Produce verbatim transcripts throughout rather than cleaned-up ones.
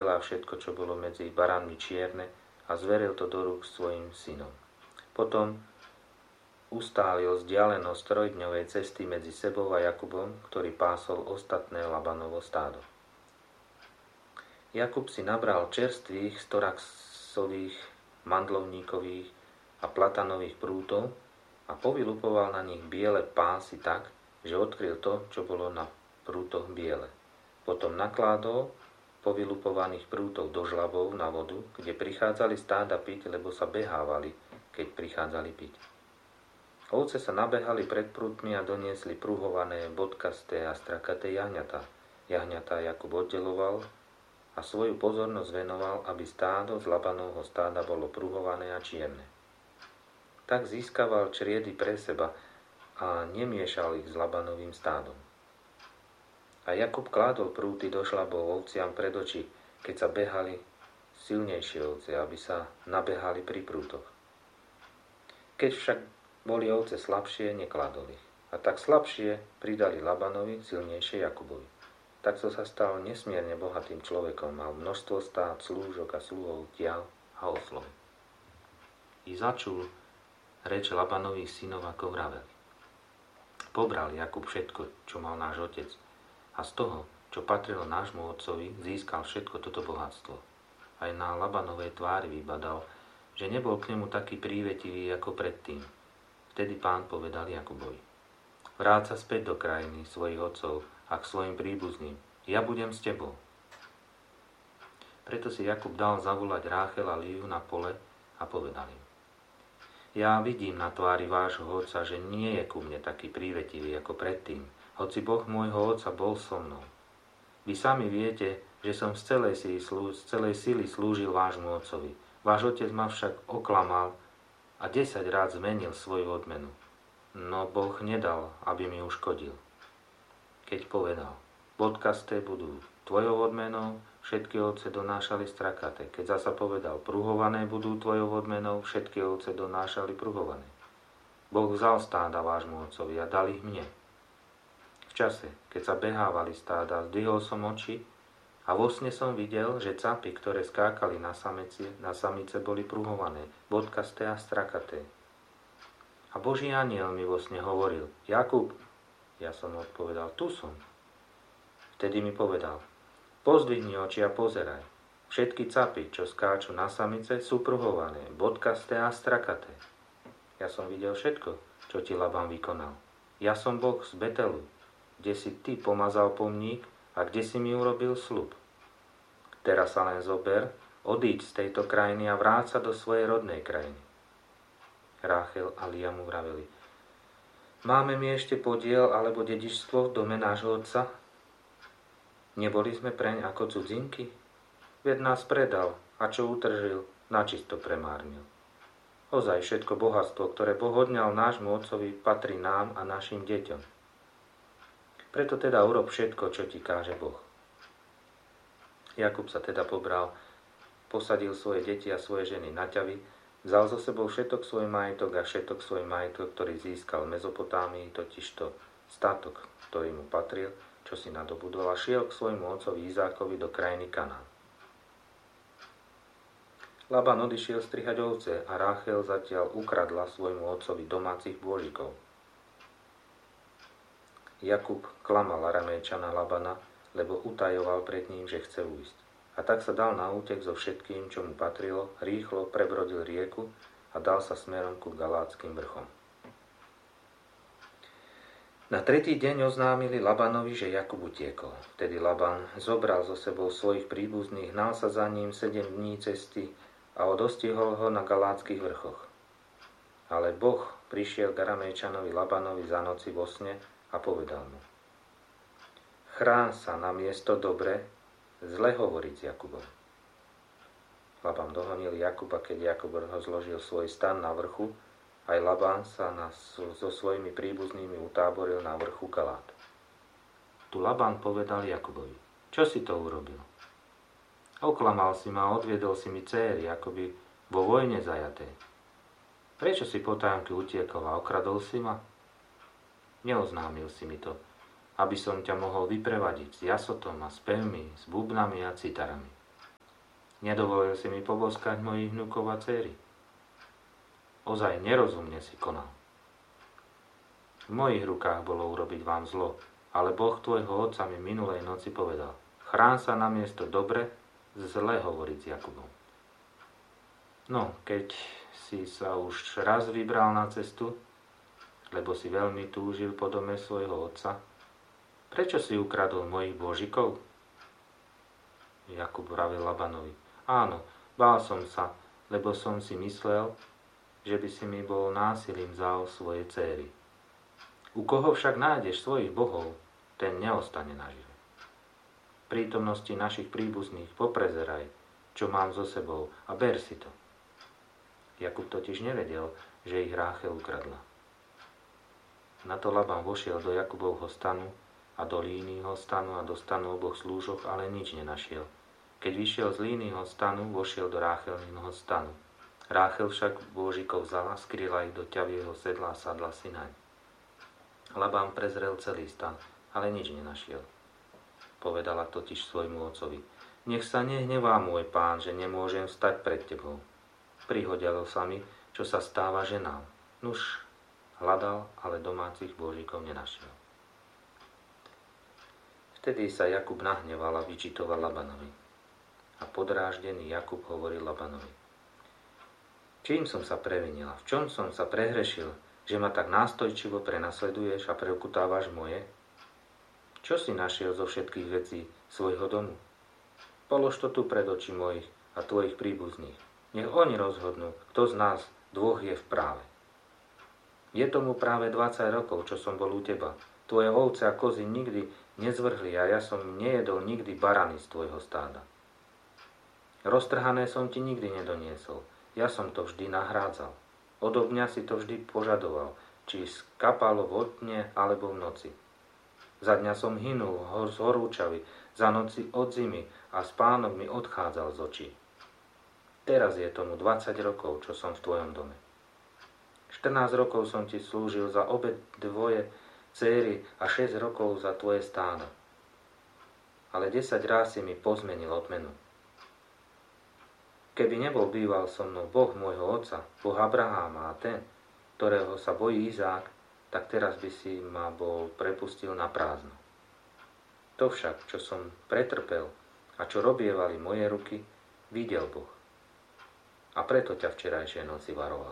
tela a všetko, čo bolo medzi baránmi čierne, a zveril to do rúk svojim synom. Potom ustálil vzdialenosť trojdňovej cesty medzi sebou a Jakubom, ktorý pásol ostatné Labanovo stádo. Jakub si nabral čerstvých storaxových, mandlovníkových a platanových prútov a povylupoval na nich biele pásy tak, že odkryl to, čo bolo na prútoch biele. Potom nakládol povylupovaných prútov do žľabov na vodu, kde prichádzali stáda piť, lebo sa behávali, keď prichádzali piť. Ovce sa nabehali pred prútmi a doniesli pruhované, bodkasté a strakaté jahňatá. Jahňatá Jakub oddeloval a svoju pozornosť venoval, aby stádo z Labanovho stáda bolo pruhované a čierne. Tak získaval čriedy pre seba a nemiešal ich s Labanovým stádom. A Jakub kládol prúty do šľabov ovciam pred oči, keď sa behali silnejšie ovce, aby sa nabehali pri prútoch. Keď však boli ovce slabšie, nekladol ich. A tak slabšie pridali Labanovi, silnejšie Jakubovi. Takto sa stal nesmierne bohatým človekom, mal množstvo stád, slúžok a sluhov, tiaľ a oslov. I začul reč Labanových synov, ako vraveli. Pobral Jakub všetko, čo mal náš otec, a z toho, čo patrilo nášmu otcovi, získal všetko toto bohatstvo. Aj na Labanovej tvári vybadal, že nebol k nemu taký prívetivý ako predtým. Vtedy Pán povedal Jakubovi: Vráť sa späť do krajiny svojich otcov a k svojim príbuzným. Ja budem s tebou. Preto si Jakub dal zavolať Ráchel a Líu na pole a povedal im: Ja vidím na tvári vášho otca, že nie je ku mne taký prívetivý ako predtým, hoci Boh môjho otca bol so mnou. Vy sami viete, že som z celej síly, z celej síly slúžil vášmu otcovi. Váš otec ma však oklamal a desať rád zmenil svoju odmenu. No Boh nedal, aby mi uškodil. Keď povedal: bodkasté budú tvojou odmenou, všetky ovce donášali strakaté. Keď zasa povedal: pruhované budú tvojou odmenou, všetky ovce donášali pruhované. Boh vzal stáda vášmu otcovi a dal ich mne. V čase, keď sa behávali stáda, zdvihol som oči a vo sne som videl, že capy, ktoré skákali na samice, na samice, boli pruhované, bodkasté a strakaté. A Boží anjel mi vo sne hovoril: Jakub. Ja som odpovedal: tu som. Vtedy mi povedal: pozdvihni oči a pozeraj. Všetky capy, čo skáču na samice, sú pruhované, bodkasté a strakaté. Ja som videl všetko, čo ti Laban vykonal. Ja som Boh z Betelu, kde si ty pomazal pomník a kde si mi urobil sľub. Teraz sa len zober, odíď z tejto krajiny a vráť sa do svojej rodnej krajiny. Ráchel a Lía mu vraveli: máme my ešte podiel alebo dedičstvo v dome nášho otca? Neboli sme preň ako cudzinky? Veď nás predal a čo utržil, načisto premárnil. Ozaj všetko bohatstvo, ktoré Boh odňal nášmu otcovi, patrí nám a našim deťom. Preto teda urob všetko, čo ti káže Boh. Jakub sa teda pobral, posadil svoje deti a svoje ženy na ťavy, vzal so sebou všetok svoj majetok a všetok svoj majetok, ktorý získal v Mezopotámii, totižto statok, ktorý mu patril, čo si nadobudol, a šiel k svojmu otcovi Izákovi do krajiny Kanán. Laban odišiel strihať ovce a Ráchel zatiaľ ukradla svojmu otcovi domácich bôžikov. Jakub klamal Aramejčana Labana, lebo utajoval pred ním, že chce ujsť. A tak sa dal na útek so všetkým, čo mu patrilo, rýchlo prebrodil rieku a dal sa smerom ku Galátskym vrchom. Na tretí deň oznámili Labanovi, že Jakub utiekol. Vtedy Laban zobral so sebou svojich príbuzných, hnal sa za ním sedem dní cesty a odostihol ho na Galátskych vrchoch. Ale Boh prišiel k Aramejčanovi Labanovi za noci vo sne a povedal mu: chráň sa na miesto dobre, zle hovoriť s Jakubom. Laban dohonil Jakuba, keď Jakub rozložil svoj stan na vrchu, aj Laban sa na, so, so svojimi príbuznými utáboril na vrchu Galát. Tu Laban povedal Jakubovi: čo si to urobil? Oklamal si ma a odviedol si mi céry, akoby vo vojne zajaté. Prečo si potajomky utiekol a okradol si ma? Neoznámil si mi to, aby som ťa mohol vyprevadiť s jasotom a spevmi, s bubnami a citarami. Nedovolil si mi poboskať mojich vnukov a dcéry. Ozaj nerozumne si konal. V mojich rukách bolo urobiť vám zlo, ale Boh tvojho otca mi minulej noci povedal: chrán sa namiesto dobre, zle hovoriť s Jakubom. No, keď si sa už raz vybral na cestu, lebo si veľmi túžil po dome svojho otca, prečo si ukradol mojich božikov? Jakub vravel Labanovi: áno, bál som sa, lebo som si myslel, že by si mi bol násilím vzal svoje céry. U koho však nájdeš svojich bohov, ten neostane nažive. V prítomnosti našich príbuzných poprezeraj, čo mám so sebou, a ber si to. Jakub totiž nevedel, že ich Ráchel ukradla. Na to Laban vošiel do Jakubovho stanu a do Línýho stanu a do stanu oboch slúžok, ale nič nenašiel. Keď vyšiel z Línýho stanu, vošiel do Ráchelinho stanu. Ráchel však bôžikov vzala, skryla ich do ťavieho sedla a sadla si naň. Labán prezrel celý stan, ale nič nenašiel. Povedala totiž svojmu otcovi: nech sa nehnevá môj pán, že nemôžem vstať pred tebou. Prihodilo sa mi, čo sa stáva ženám. Nuž, hľadal, ale domácich bôžikov nenašiel. Vtedy sa Jakub nahneval a vyčitoval Labanovi. A podráždený Jakub hovoril Labanovi: čím som sa previnila, v čom som sa prehrešil, že ma tak nástojčivo prenasleduješ a preukutávaš moje? Čo si našiel zo všetkých vecí svojho domu? Polož to tu pred oči mojich a tvojich príbuzných. Nech oni rozhodnú, kto z nás dvoch je v práve. Je tomu práve dvadsať rokov, čo som bol u teba. Tvoje ovce a kozy nikdy nezvrhli a ja som nejedol nikdy barany z tvojho stáda. Roztrhané som ti nikdy nedoniesol. Ja som to vždy nahrádzal. Odo mňa si to vždy požadoval, či skapalo vo dne alebo v noci. Za dňa som hynul z horúčavy, za noci od zimy a spánok mi odchádzal z očí. Teraz je tomu dvadsať rokov, čo som v tvojom dome. štrnásť rokov som ti slúžil za obe dvoje céry a šesť rokov za tvoje stáda. Ale desať ráz si mi pozmenil odmenu. Keby nebol býval so mnou Boh môjho otca, Boh Abraháma a ten, ktorého sa bojí Izák, tak teraz by si ma bol prepustil na prázdno. To však, čo som pretrpel a čo robievali moje ruky, videl Boh. A preto ťa včerajšej noci varoval.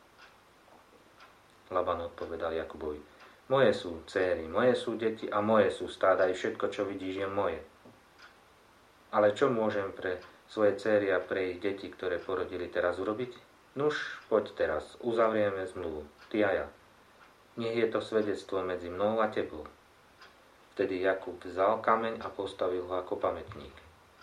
Laban odpovedal Jakubovi: moje sú céry, moje sú deti a moje sú stáda, i všetko, čo vidíš, je moje. Ale čo môžem pre svoje céry a pre ich deti, ktoré porodili, teraz urobiť? Nuž, poď teraz, uzavrieme zmluvu, ty a ja. Nech je to svedectvo medzi mnou a tebou. Vtedy Jakub vzal kameň a postavil ho ako pamätník.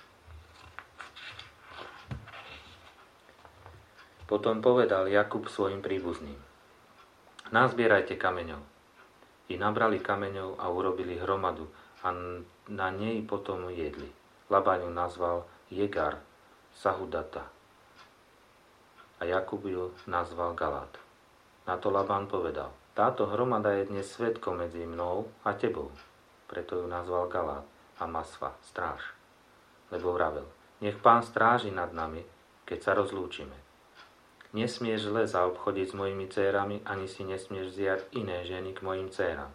Potom povedal Jakub svojim príbuzným: nazbierajte kameňov. I nabrali kameňov a urobili hromadu a na nej potom jedli. Laban ju nazval Jegar Sahudata a Jakub ju nazval Galát. Na to Laban povedal: táto hromada je dnes svedkom medzi mnou a tebou. Preto ju nazval Galát a Masva, stráž. Lebo vravel: nech pán stráži nad nami, keď sa rozlúčime. Nesmieš zle zaobchodiť s mojimi dcérami, ani si nesmieš vziať iné ženy k mojim dcéram.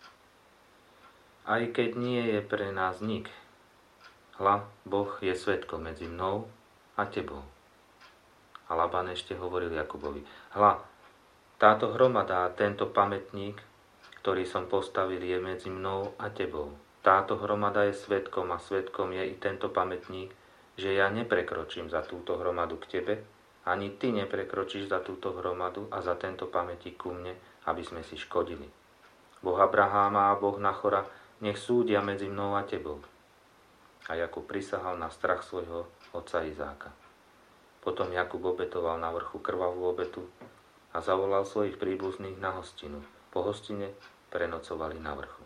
Aj keď nie je pre nás nik, hľa, Boh je svedkom medzi mnou a tebou. A Laban ešte hovoril Jakubovi: hľa, táto hromada a tento pamätník, ktorý som postavil, je medzi mnou a tebou. Táto hromada je svedkom a svedkom je i tento pamätník, že ja neprekročím za túto hromadu k tebe, ani ty neprekročíš za túto hromadu a za tento pamätík ku mne, aby sme si škodili. Boh Abraháma a Boh Nachora nech súdia medzi mnou a tebou. A Jakub prisahal na strach svojho otca Izáka. Potom Jakub obetoval na vrchu krvavú obetu a zavolal svojich príbuzných na hostinu. Po hostine prenocovali na vrchu.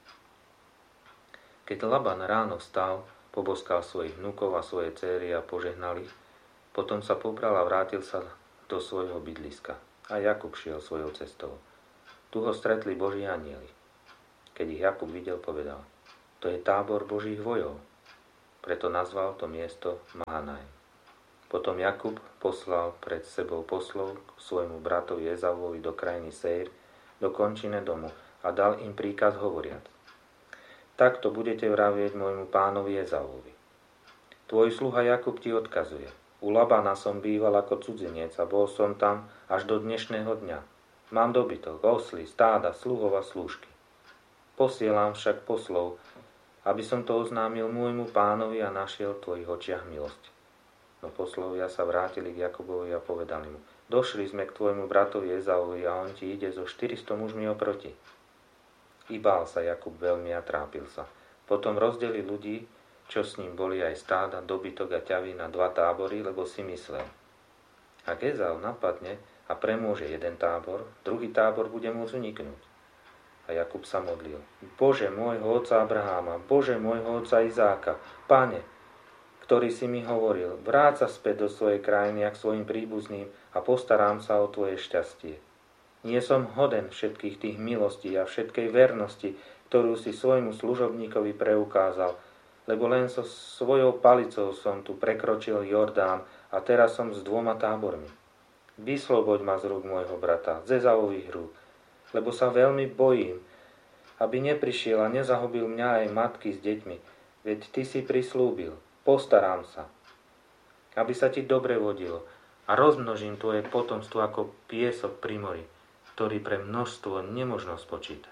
Keď Laban ráno vstal, poboskal svojich vnukov a svoje céry a požehnal ich, potom sa pobral a vrátil sa do svojho bydliska. A Jakub šiel svojou cestou. Tu ho stretli Boží anjeli. Keď ich Jakub videl, povedal: to je tábor Božích vojov. preto nazval to miesto Mahanaim. Potom Jakub poslal pred sebou poslov k svojmu bratovi Ezavovi do krajiny Seir, do končine domu a dal im príkaz hovoriac: Takto budete vravieť môjmu pánovi Ezavovi. Tvoj sluha Jakub ti odkazuje: U Labana som býval ako cudzinec a bol som tam až do dnešného dňa. Mám dobytok, osly, stáda, sluhov a slúžky. Posielam však poslov, aby som to oznámil môjmu pánovi a našiel v tvojich očiach milosť. No poslovia sa vrátili k Jakubovi a povedali mu: Došli sme k tvojmu bratovi Ezavovi a on ti ide so štyristo mužmi oproti. I bál sa Jakub veľmi a trápil sa. Potom rozdelil ľudí, čo s ním boli, aj stáda, dobytok a ťavy na dva tábory, lebo si myslel: Ak Ezav napadne a premôže jeden tábor, druhý tábor bude môcť uniknúť. A Jakub sa modlil: Bože môjho otca Abraháma, Bože môjho otca Izáka, Pane, ktorý si mi hovoril: Vráť sa späť do svojej krajiny a k svojim príbuzným a postarám sa o tvoje šťastie. Nie som hoden všetkých tých milostí a všetkej vernosti, ktorú si svojmu služobníkovi preukázal, lebo len so svojou palicou som tu prekročil Jordán a teraz som s dvoma tábormi. Vysloboď ma z rúk môjho brata, z Ezavových rúk, lebo sa veľmi bojím, aby neprišiel a nezahobil mňa aj matky s deťmi, veď ty si prislúbil: Postarám sa, aby sa ti dobre vodilo a rozmnožím tvoje potomstvo ako piesok pri mori, ktorý pre množstvo nemožno spočítať.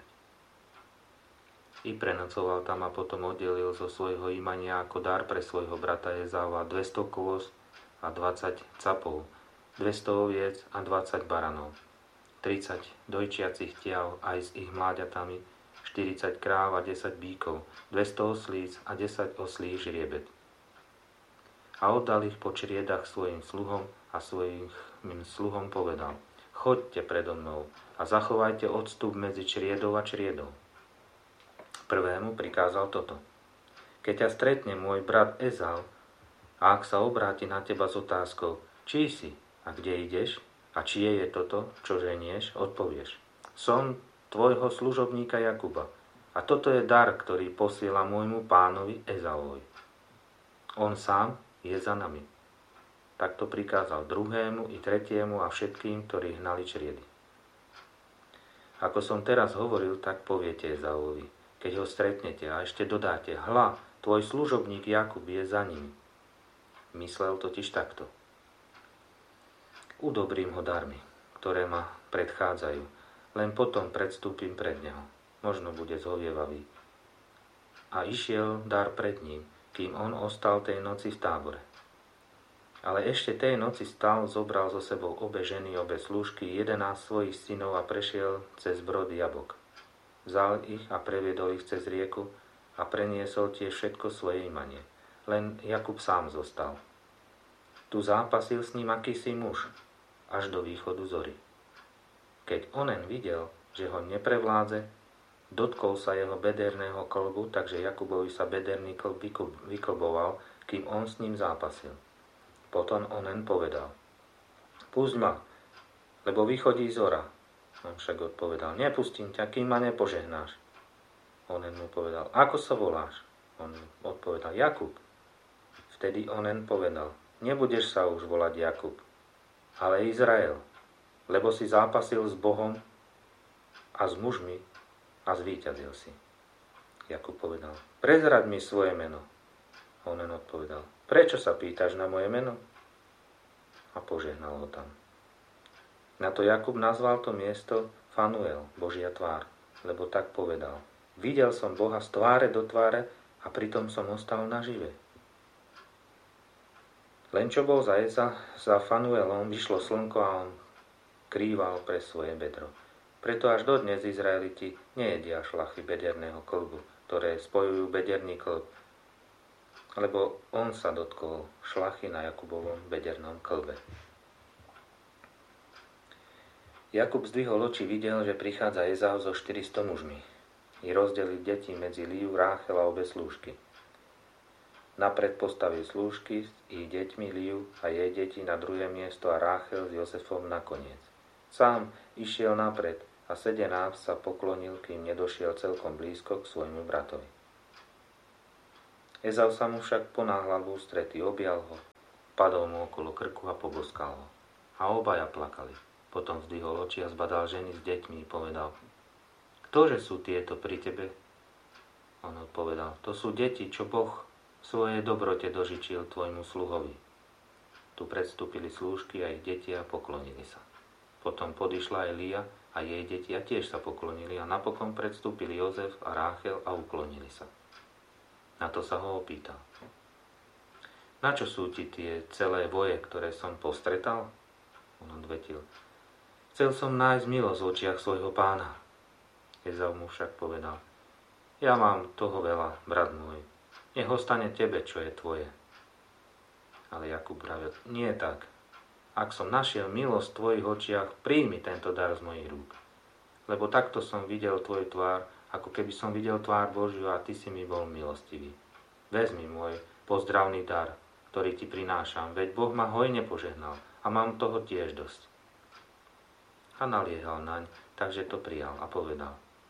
I prenocoval tam a potom oddelil zo svojho imania ako dar pre svojho brata Ezáva dvesto kôz a dvadsať capov, dvesto oviec a dvadsať baranov, tridsať dojčiacich tiav aj s ich mláďatami, štyridsať kráv a desať bíkov, dvesto oslíc a desať oslých žriebet. A oddal ich po čriedach svojim sluhom a svojim sluhom povedal: Choďte predo mnou a zachovajte odstup medzi čriedou a čriedou. Prvému prikázal toto: Keď ťa stretne môj brat Ezav a ak sa obráti na teba s otázkou: Čí si a kde ideš a čie je toto, čo ženieš, odpovieš: Som tvojho služobníka Jakuba a toto je dar, ktorý posiela môjmu pánovi Ezavovi. On sám je za nami. Takto prikázal druhému i tretiemu a všetkým, ktorí hnali čriedy. Ako som teraz hovoril, tak poviete Ezavovi, keď ho stretnete, a ešte dodáte: Hľa, tvoj služobník Jakub je za ním. Myslel totiž takto: Udobrím ho darmi, ktoré ma predchádzajú, len potom predstúpim pred neho. Možno bude zhovievavý. A išiel dar pred ním, kým on ostal tej noci v tábore. Ale ešte tej noci stal, zobral so sebou obe ženy, obe slúžky, jedenásť svojich synov a prešiel cez brod Jabok. Vzal ich a previedol ich cez rieku a preniesol tiež všetko svoje imanie. Len Jakub sám zostal. Tu zápasil s ním akýsi muž, až do východu zory. Keď onen videl, že ho neprevládze, dotkol sa jeho bederného klbu, takže Jakubovi sa bederný klb vyklboval, kým on s ním zápasil. Potom onen povedal: Pusť ma, lebo vychodí zora. On však odpovedal: Nepustím ťa, kým ma nepožehnáš. Onen mu povedal: Ako sa voláš? On odpovedal: Jakub. Vtedy onen povedal: Nebudeš sa už volať Jakub, ale Izrael, lebo si zápasil s Bohom a s mužmi a zvíťazil si. Jakub povedal: Prezraď mi svoje meno. Onen odpovedal: Prečo sa pýtaš na moje meno? A požehnal ho tam. Na to Jakub nazval to miesto Fanuel, Božia tvár, lebo tak povedal: Videl som Boha z tváre do tváre a pritom som ostal nažive. Len čo bol za Eza, za Fanuelom vyšlo slnko a on krýval pre svoje bedro. Preto až dodnes Izraeliti nejedia šlachy bederného klbu, ktoré spojujú bederný klb, lebo on sa dotkol šlachy na Jakubovom bedernom klbe. Jakub zdvihol oči, videl, že prichádza Ezav so štyristo mužmi. I rozdelil deti medzi Liu, Ráchel a obe slúžky. Napred postavil slúžky s ich deťmi Liu a jej deti na druhé miesto a Ráchel s Jozefom nakoniec. Sám išiel napred a sedenách sa poklonil, kým nedošiel celkom blízko k svojmu bratovi. Ezau sa mu však ponáhľal v ústrety, objal ho, padol mu okolo krku a poboskal ho. A obaja plakali. Potom zdvihol oči a zbadal ženy s deťmi a povedal: Ktože sú tieto pri tebe? On odpovedal: To sú deti, čo Boh v svojej dobrote dožičil tvojmu sluhovi. Tu predstúpili slúžky a ich deti a poklonili sa. Potom podišla aj Lia a jej deti a tiež sa poklonili a napokon predstúpili Jozef a Ráchel a uklonili sa. Na to sa ho opýtal: Na čo sú ti tie celé voje, ktoré som postretal? On odvetil: Chcel som nájsť milosť v očiach svojho pána. Ezau mu však povedal: Ja mám toho veľa, brat môj. Nech ostane tebe, čo je tvoje. Ale Jakub pravil: Nie tak. Ak som našiel milosť v tvojich očiach, príjmi tento dar z mojich rúk. Lebo takto som videl tvoj tvár, ako keby som videl tvár Božiu a ty si mi bol milostivý. Vezmi môj pozdravný dar, ktorý ti prinášam, veď Boh ma hojne požehnal a mám toho tiež dosť. A naliehal naň, takže to prijal a povedal: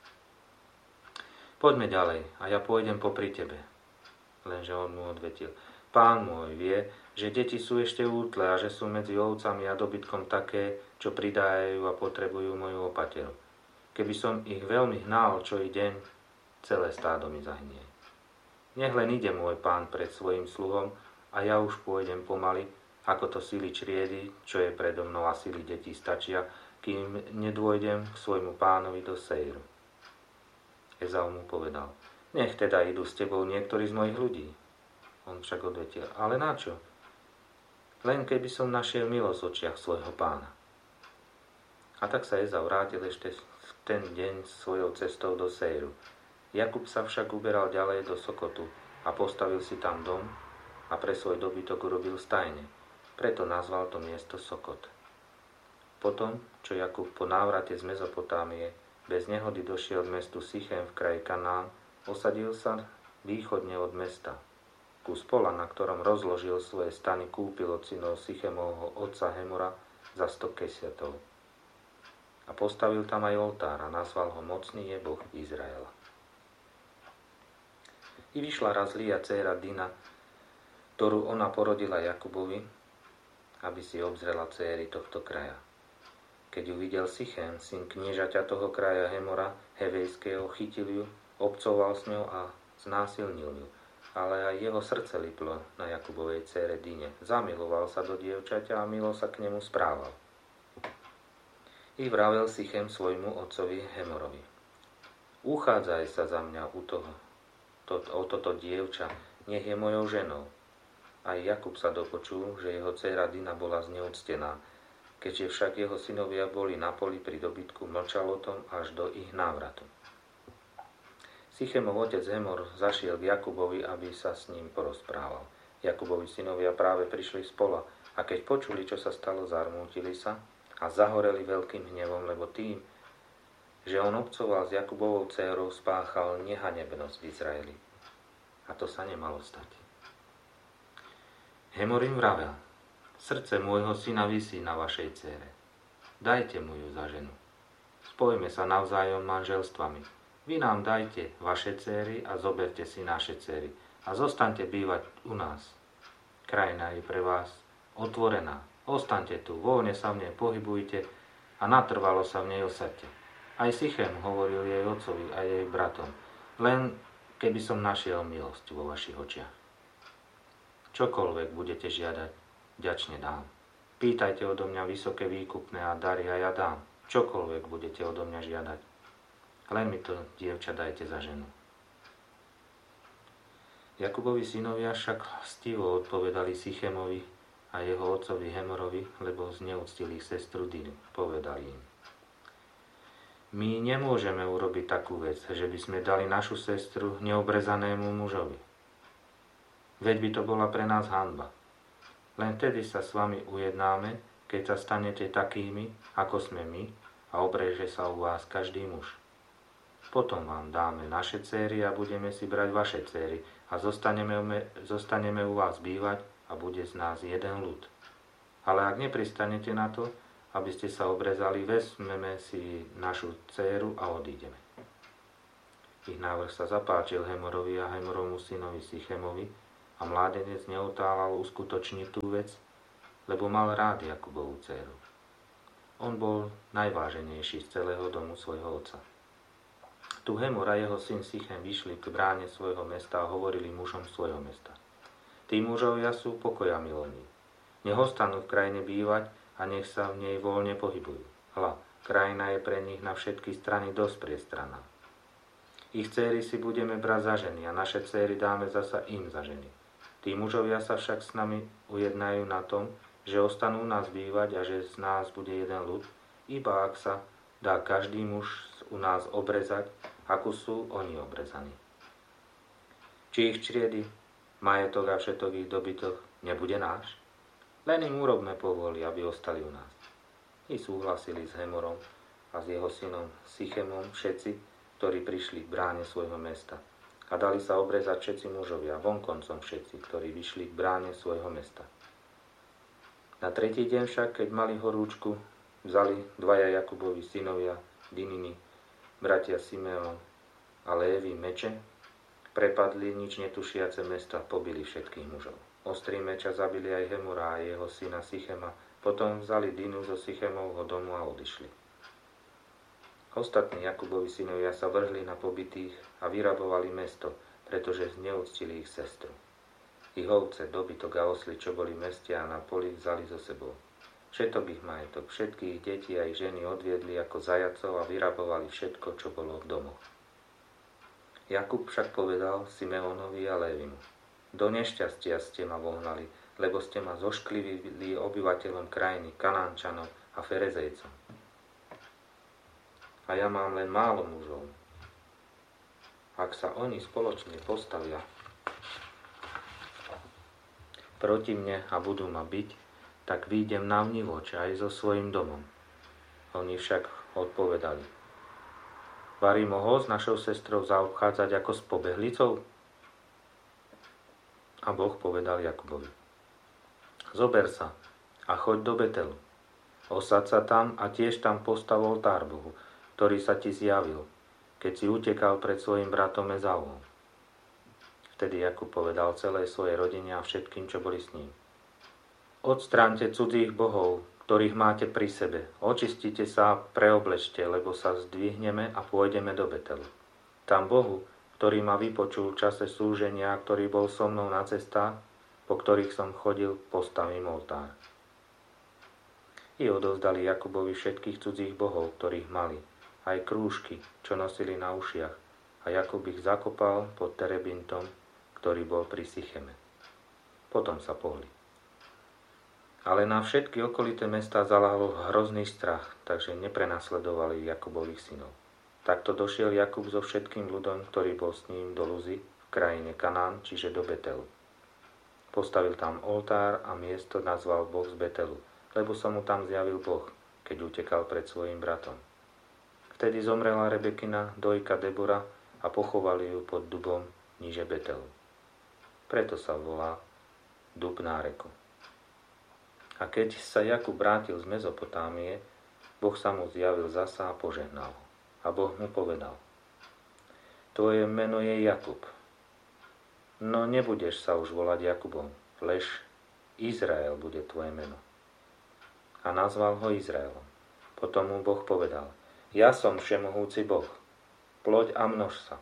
Poďme ďalej a ja pôjdem popri tebe. Lenže on mu odvetil: Pán môj vie, že deti sú ešte útle a že sú medzi ovcami a dobytkom také, čo pridájajú a potrebujú moju opateru. Keby som ich veľmi hnal čo i deň, celé stádo mi zahynie. Nech len ide môj pán pred svojim sluhom a ja už pôjdem pomaly, ako to sily čriedy, čo je predo mnou a sily detí stačia, kým nedôjdem k svojmu pánovi do Sejru. Ezau mu povedal: Nech teda idú s tebou niektorí z mojich ľudí. On však odvetil: Ale na čo? Len keby som našiel milosť v očiach svojho pána. A tak sa Ezau vrátil ešte v ten deň svojou cestou do Sejru. Jakub sa však uberal ďalej do Sokotu a postavil si tam dom a pre svoj dobytok urobil stajne. Preto nazval to miesto Sokot. Potom, čo Jakub po návrate z Mezopotámie bez nehody došiel k mestu Sichem v kraji Kanán, osadil sa východne od mesta. Kus pola, na ktorom rozložil svoje stany, kúpil od synov Sichemovho otca Hemora za sto kesiatov. A postavil tam aj oltár a nazval ho Mocný je Boh Izraela. I vyšla raz Lia, dcéra Dina, ktorú ona porodila Jakubovi, aby si obzrela dcéry tohto kraja. Keď ju videl Sichem, syn kniežaťa toho kraja Hemora, Hevejského, chytil ju, obcoval s ňou a znásilnil ju. Ale aj jeho srdce liplo na Jakubovej dcére Dine. Zamiloval sa do dievčaťa a milo sa k nemu správal. I vravel Sichem svojmu otcovi Hemorovi: Uchádzaj sa za mňa u toho, to, o toto dievča, nech je mojou ženou. Aj Jakub sa dopočul, že jeho dcéra Dina bola zneúctená. Keďže však jeho synovia boli na poli pri dobytku, mlčal o tom až do ich návratu. Sichemov otec Hemor zašiel k Jakubovi, aby sa s ním porozprával. Jakubovi synovia práve prišli z pola a keď počuli, čo sa stalo, zarmútili sa a zahoreli veľkým hnevom, lebo tým, že on obcoval s Jakubovou dcérou, spáchal nehanebnosť v Izraeli. A to sa nemalo stať. Hemor im vravel: Srdce môjho syna visí na vašej dcére. Dajte mu ju za ženu. Spojme sa navzájom manželstvami. Vy nám dajte vaše dcéry a zoberte si naše dcéry a zostaňte bývať u nás. Krajina je pre vás otvorená. Ostaňte tu, voľne sa v nej pohybujte a natrvalo sa v nej osaďte. Aj Sichem hovoril jej otcovi a jej bratom: Len keby som našiel milosť vo vašich očiach. Čokoľvek budete žiadať, vďačne dám. Pýtajte odo mňa vysoké výkupné a dary a ja dám. Čokoľvek budete odo mňa žiadať. Len mi to, dievča, dajte za ženu. Jakubovi synovia však stivo odpovedali Sichemovi a jeho otcovi Hemorovi, lebo zneúctili ich sestru Dinu. Povedali im: My nemôžeme urobiť takú vec, že by sme dali našu sestru neobrezanému mužovi. Veď by to bola pre nás hanba. Len tedy sa s vami ujednáme, keď sa stanete takými, ako sme my, a obreže sa u vás každý muž. Potom vám dáme naše céry a budeme si brať vaše céry a zostaneme, zostaneme u vás bývať a bude z nás jeden ľud. Ale ak nepristanete na to, aby ste sa obrezali, vezmeme si našu dcéru a odídeme. Ich návrh sa zapáčil Hemorovi a Hemorovmu synovi Sychemovi a mládenec neotálal uskutočniť tú vec, lebo mal rád Jakubovú dcéru. On bol najváženejší z celého domu svojho otca. Tu Hemor a jeho syn Sychem vyšli k bráne svojho mesta a hovorili mužom svojho mesta. Tí mužovia sú pokoja milovní. Nech ostanú v krajine bývať a nech sa v nej voľne pohybujú. Hľa, krajina je pre nich na všetky strany dosť priestranná. Ich dcéry si budeme brať za ženy a naše dcéry dáme zasa im za ženy. Tí mužovia sa však s nami ujednajú na tom, že ostanú u nás bývať a že z nás bude jeden ľud, iba ak sa dá každý muž u nás obrezať, ako sú oni obrezaní. Či ich čriedy, majetok a všetok ich dobytok nebude náš? Len im urobme povoli, aby ostali u nás. I súhlasili s Hemorom a s jeho synom Sychemom všetci, ktorí prišli k bráne svojho mesta. A dali sa obrezať všetci mužovia, vonkoncom všetci, ktorí vyšli k bráne svojho mesta. Na tretí deň však, keď mali horúčku, vzali dvaja Jakubovi synovia, Dininy, bratia Simeon a Lévi meče, prepadli nič netušiace mesta, pobili všetkých mužov. Ostrý meča zabili aj Hemora a jeho syna Sychema, potom vzali Dinu zo Sychemovho domu a odišli. Ostatní Jakubovi synovia sa vrhli na pobitých a vyrabovali mesto, pretože zneúctili ich sestru. Ich ovce, dobytok a osly, čo boli v meste a na poli, vzali so sebou. Všetok ich majetok, všetkých detí a ich ženy odviedli ako zajacov a vyrabovali všetko, čo bolo v domoch. Jakub však povedal Simeonovi a Lévimu: Do nešťastia ste ma vohnali, lebo ste ma zošklivili obyvateľom krajiny, Kanánčanom a Ferezejcom. A ja mám len málo mužov. Ak sa oni spoločne postavia proti mne a budú ma byť, tak výjdem na vnivoč aj so svojím domom. Oni však odpovedali: Varí mohol s našou sestrou zaobchádzať ako s pobehlicou? A Boh povedal Jakubovi: Zober sa a choď do Betelu. Osad sa tam a tiež tam postav oltár Bohu, ktorý sa ti zjavil, keď si utekal pred svojim bratom Ezavom. Vtedy Jakub povedal celej svojej rodine a všetkým, čo boli s ním: Odstráňte cudzích bohov, ktorých máte pri sebe. Očistite sa a preoblečte, lebo sa zdvihneme a pôjdeme do Betelu. Tam Bohu, ktorý ma vypočul v čase slúženia, ktorý bol so mnou na cestách, po ktorých som chodil, postavím oltár. I odovzdali Jakubovi všetkých cudzích bohov, ktorých mali, aj krúžky, čo nosili na ušiach, a Jakub ich zakopal pod terebintom, ktorý bol pri Sycheme. Potom sa pohli. Ale na všetky okolité mestá zaláhol hrozný strach, takže neprenasledovali Jakubových synov. Takto došiel Jakub so všetkým ľudom, ktorý bol s ním do Luzy v krajine Kanán, čiže do Betelu. Postavil tam oltár a miesto nazval Boh z Betelu, lebo sa mu tam zjavil Boh, keď utekal pred svojim bratom. Vtedy zomrela Rebekina dojka Debora a pochovali ju pod dubom níže Betelu. Preto sa volá dub náreku. A keď sa Jakub vrátil z Mezopotámie, Boh sa mu zjavil zasa a požehnal ho. A Boh mu povedal: Tvoje meno je Jakub, no nebudeš sa už volať Jakubom, lež Izrael bude tvoje meno. A nazval ho Izraelom. Potom mu Boh povedal: Ja som všemohúci Boh, ploď a množ sa.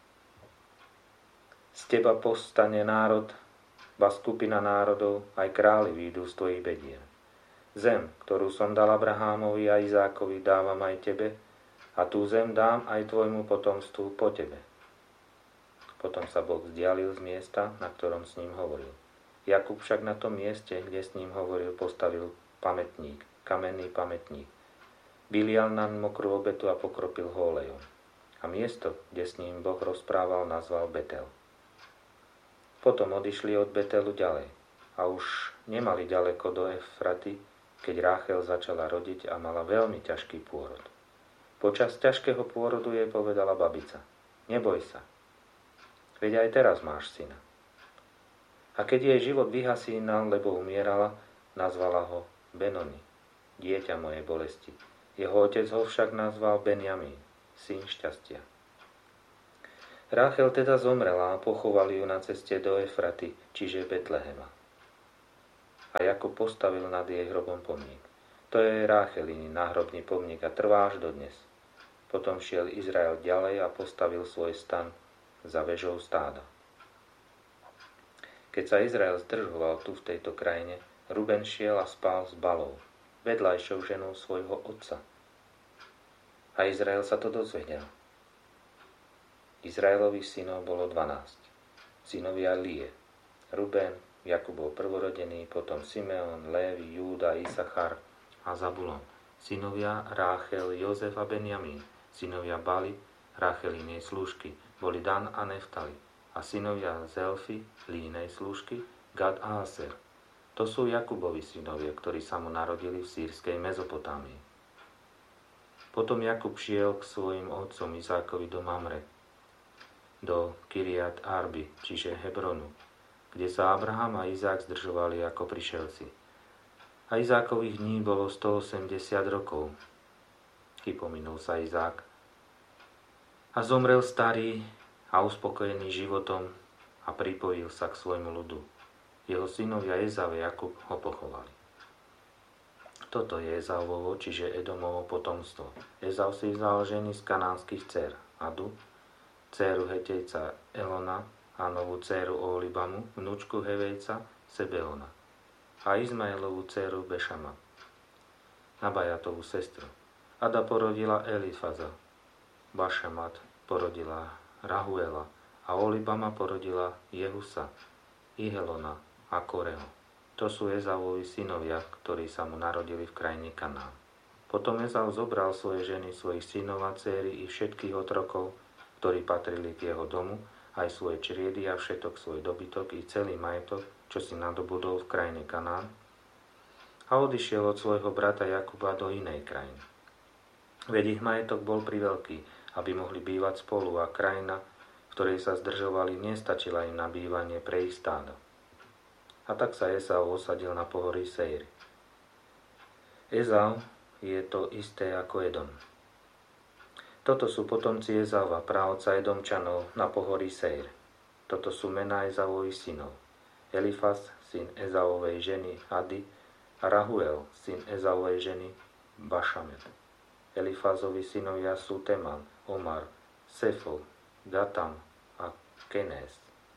Z teba povstane národ, ba skupina národov, aj králi výjdu z tvojich bedier. Zem, ktorú som dal Abrahámovi a Izákovi, dávam aj tebe, a tú zem dám aj tvojmu potomstvu po tebe. Potom sa Boh vzdialil z miesta, na ktorom s ním hovoril. Jakub však na tom mieste, kde s ním hovoril, postavil pamätník, kamenný pamätník. Vylial na mokrú obetu a pokropil ho olejom. A miesto, kde s ním Boh rozprával, nazval Betel. Potom odišli od Betelu ďalej a už nemali ďaleko do Efraty, keď Ráchel začala rodiť a mala veľmi ťažký pôrod. Počas ťažkého pôrodu jej povedala babica: Neboj sa, veď aj teraz máš syna. A keď jej život vyhasínal, lebo umierala, nazvala ho Benoni, dieťa mojej bolesti. Jeho otec ho však nazval Benjamín, syn šťastia. Ráchel teda zomrela a pochovali ju na ceste do Efraty, čiže Betlehema. A Jakub postavil nad jej hrobom pomník. To je Rácheliny náhrobný pomník a trvá až dodnes. Potom šiel Izrael ďalej a postavil svoj stan za vežou stáda. Keď sa Izrael zdržoval tu v tejto krajine, Ruben šiel a spal s Balou, vedľajšou ženou svojho otca. A Izrael sa to dozvedel. Izraelových synov bolo dvanásť. Synovia Lie, Ruben, Jakub bol prvorodený, potom Simeon, Lévi, Júda, Isachar a Zabulon. Synovia Ráchel, Jozef a Benjamín. Synovia Bali, Ráchelinej slúžky, boli Dan a Neftali. A synovia Zelfy, Línej slúžky, Gad a Aser. To sú Jakubovi synovia, ktorí sa mu narodili v sýrskej Mezopotámii. Potom Jakub šiel k svojim otcom Izákovi do Mamre, do Kiriat Arby, čiže Hebronu, kde sa Abraham a Izák zdržovali ako prišelci. A Izákových dní bolo stoosemdesiat rokov. Chypominul sa Izák a zomrel starý a uspokojený životom a pripojil sa k svojmu ľudu. Jeho synovia Ezau a Jakub ho pochovali. Toto je Ezauvovo, čiže Edomovo potomstvo. Ezau si vzal ženy z kanánskych dcér, Adu, dcéru Hetejca Elona a novú dcéru Oholibamu, vnúčku Hevejca Sebeona a Izmaelovú dcéru Bešama, Nabajatovú sestru. Ada porodila Elifaza, Bašamat porodila Rahuela a Olibama porodila Jehusa, Ihelona a Koreho. To sú Ezauovi synovia, ktorí sa mu narodili v krajine Kanán. Potom Ezau zobral svoje ženy, svojich synov a dcéry i všetkých otrokov, ktorí patrili k jeho domu, aj svoje čriedy a všetok svoj dobytok i celý majetok, čo si nadobudol v krajine Kanán, a odišiel od svojho brata Jakuba do inej krajiny. Veď ich majetok bol priveľký, aby mohli bývať spolu a krajina, v ktorej sa zdržovali, nestačila im na bývanie pre ich stádo. A tak sa Esau osadil na pohorí Seir. Ezau je to isté ako Edom. Toto sú potomci Ezava, praotca Edomčanov na pohorí Seir. Toto sú mená Ezauových synov. Elifaz, syn Ezaovej ženy Ady, a Rahuel, syn Ezaovej ženy Bašamet. Elifazovi synovia sú Teman, Omar, Sefo, Gatam a Kenés.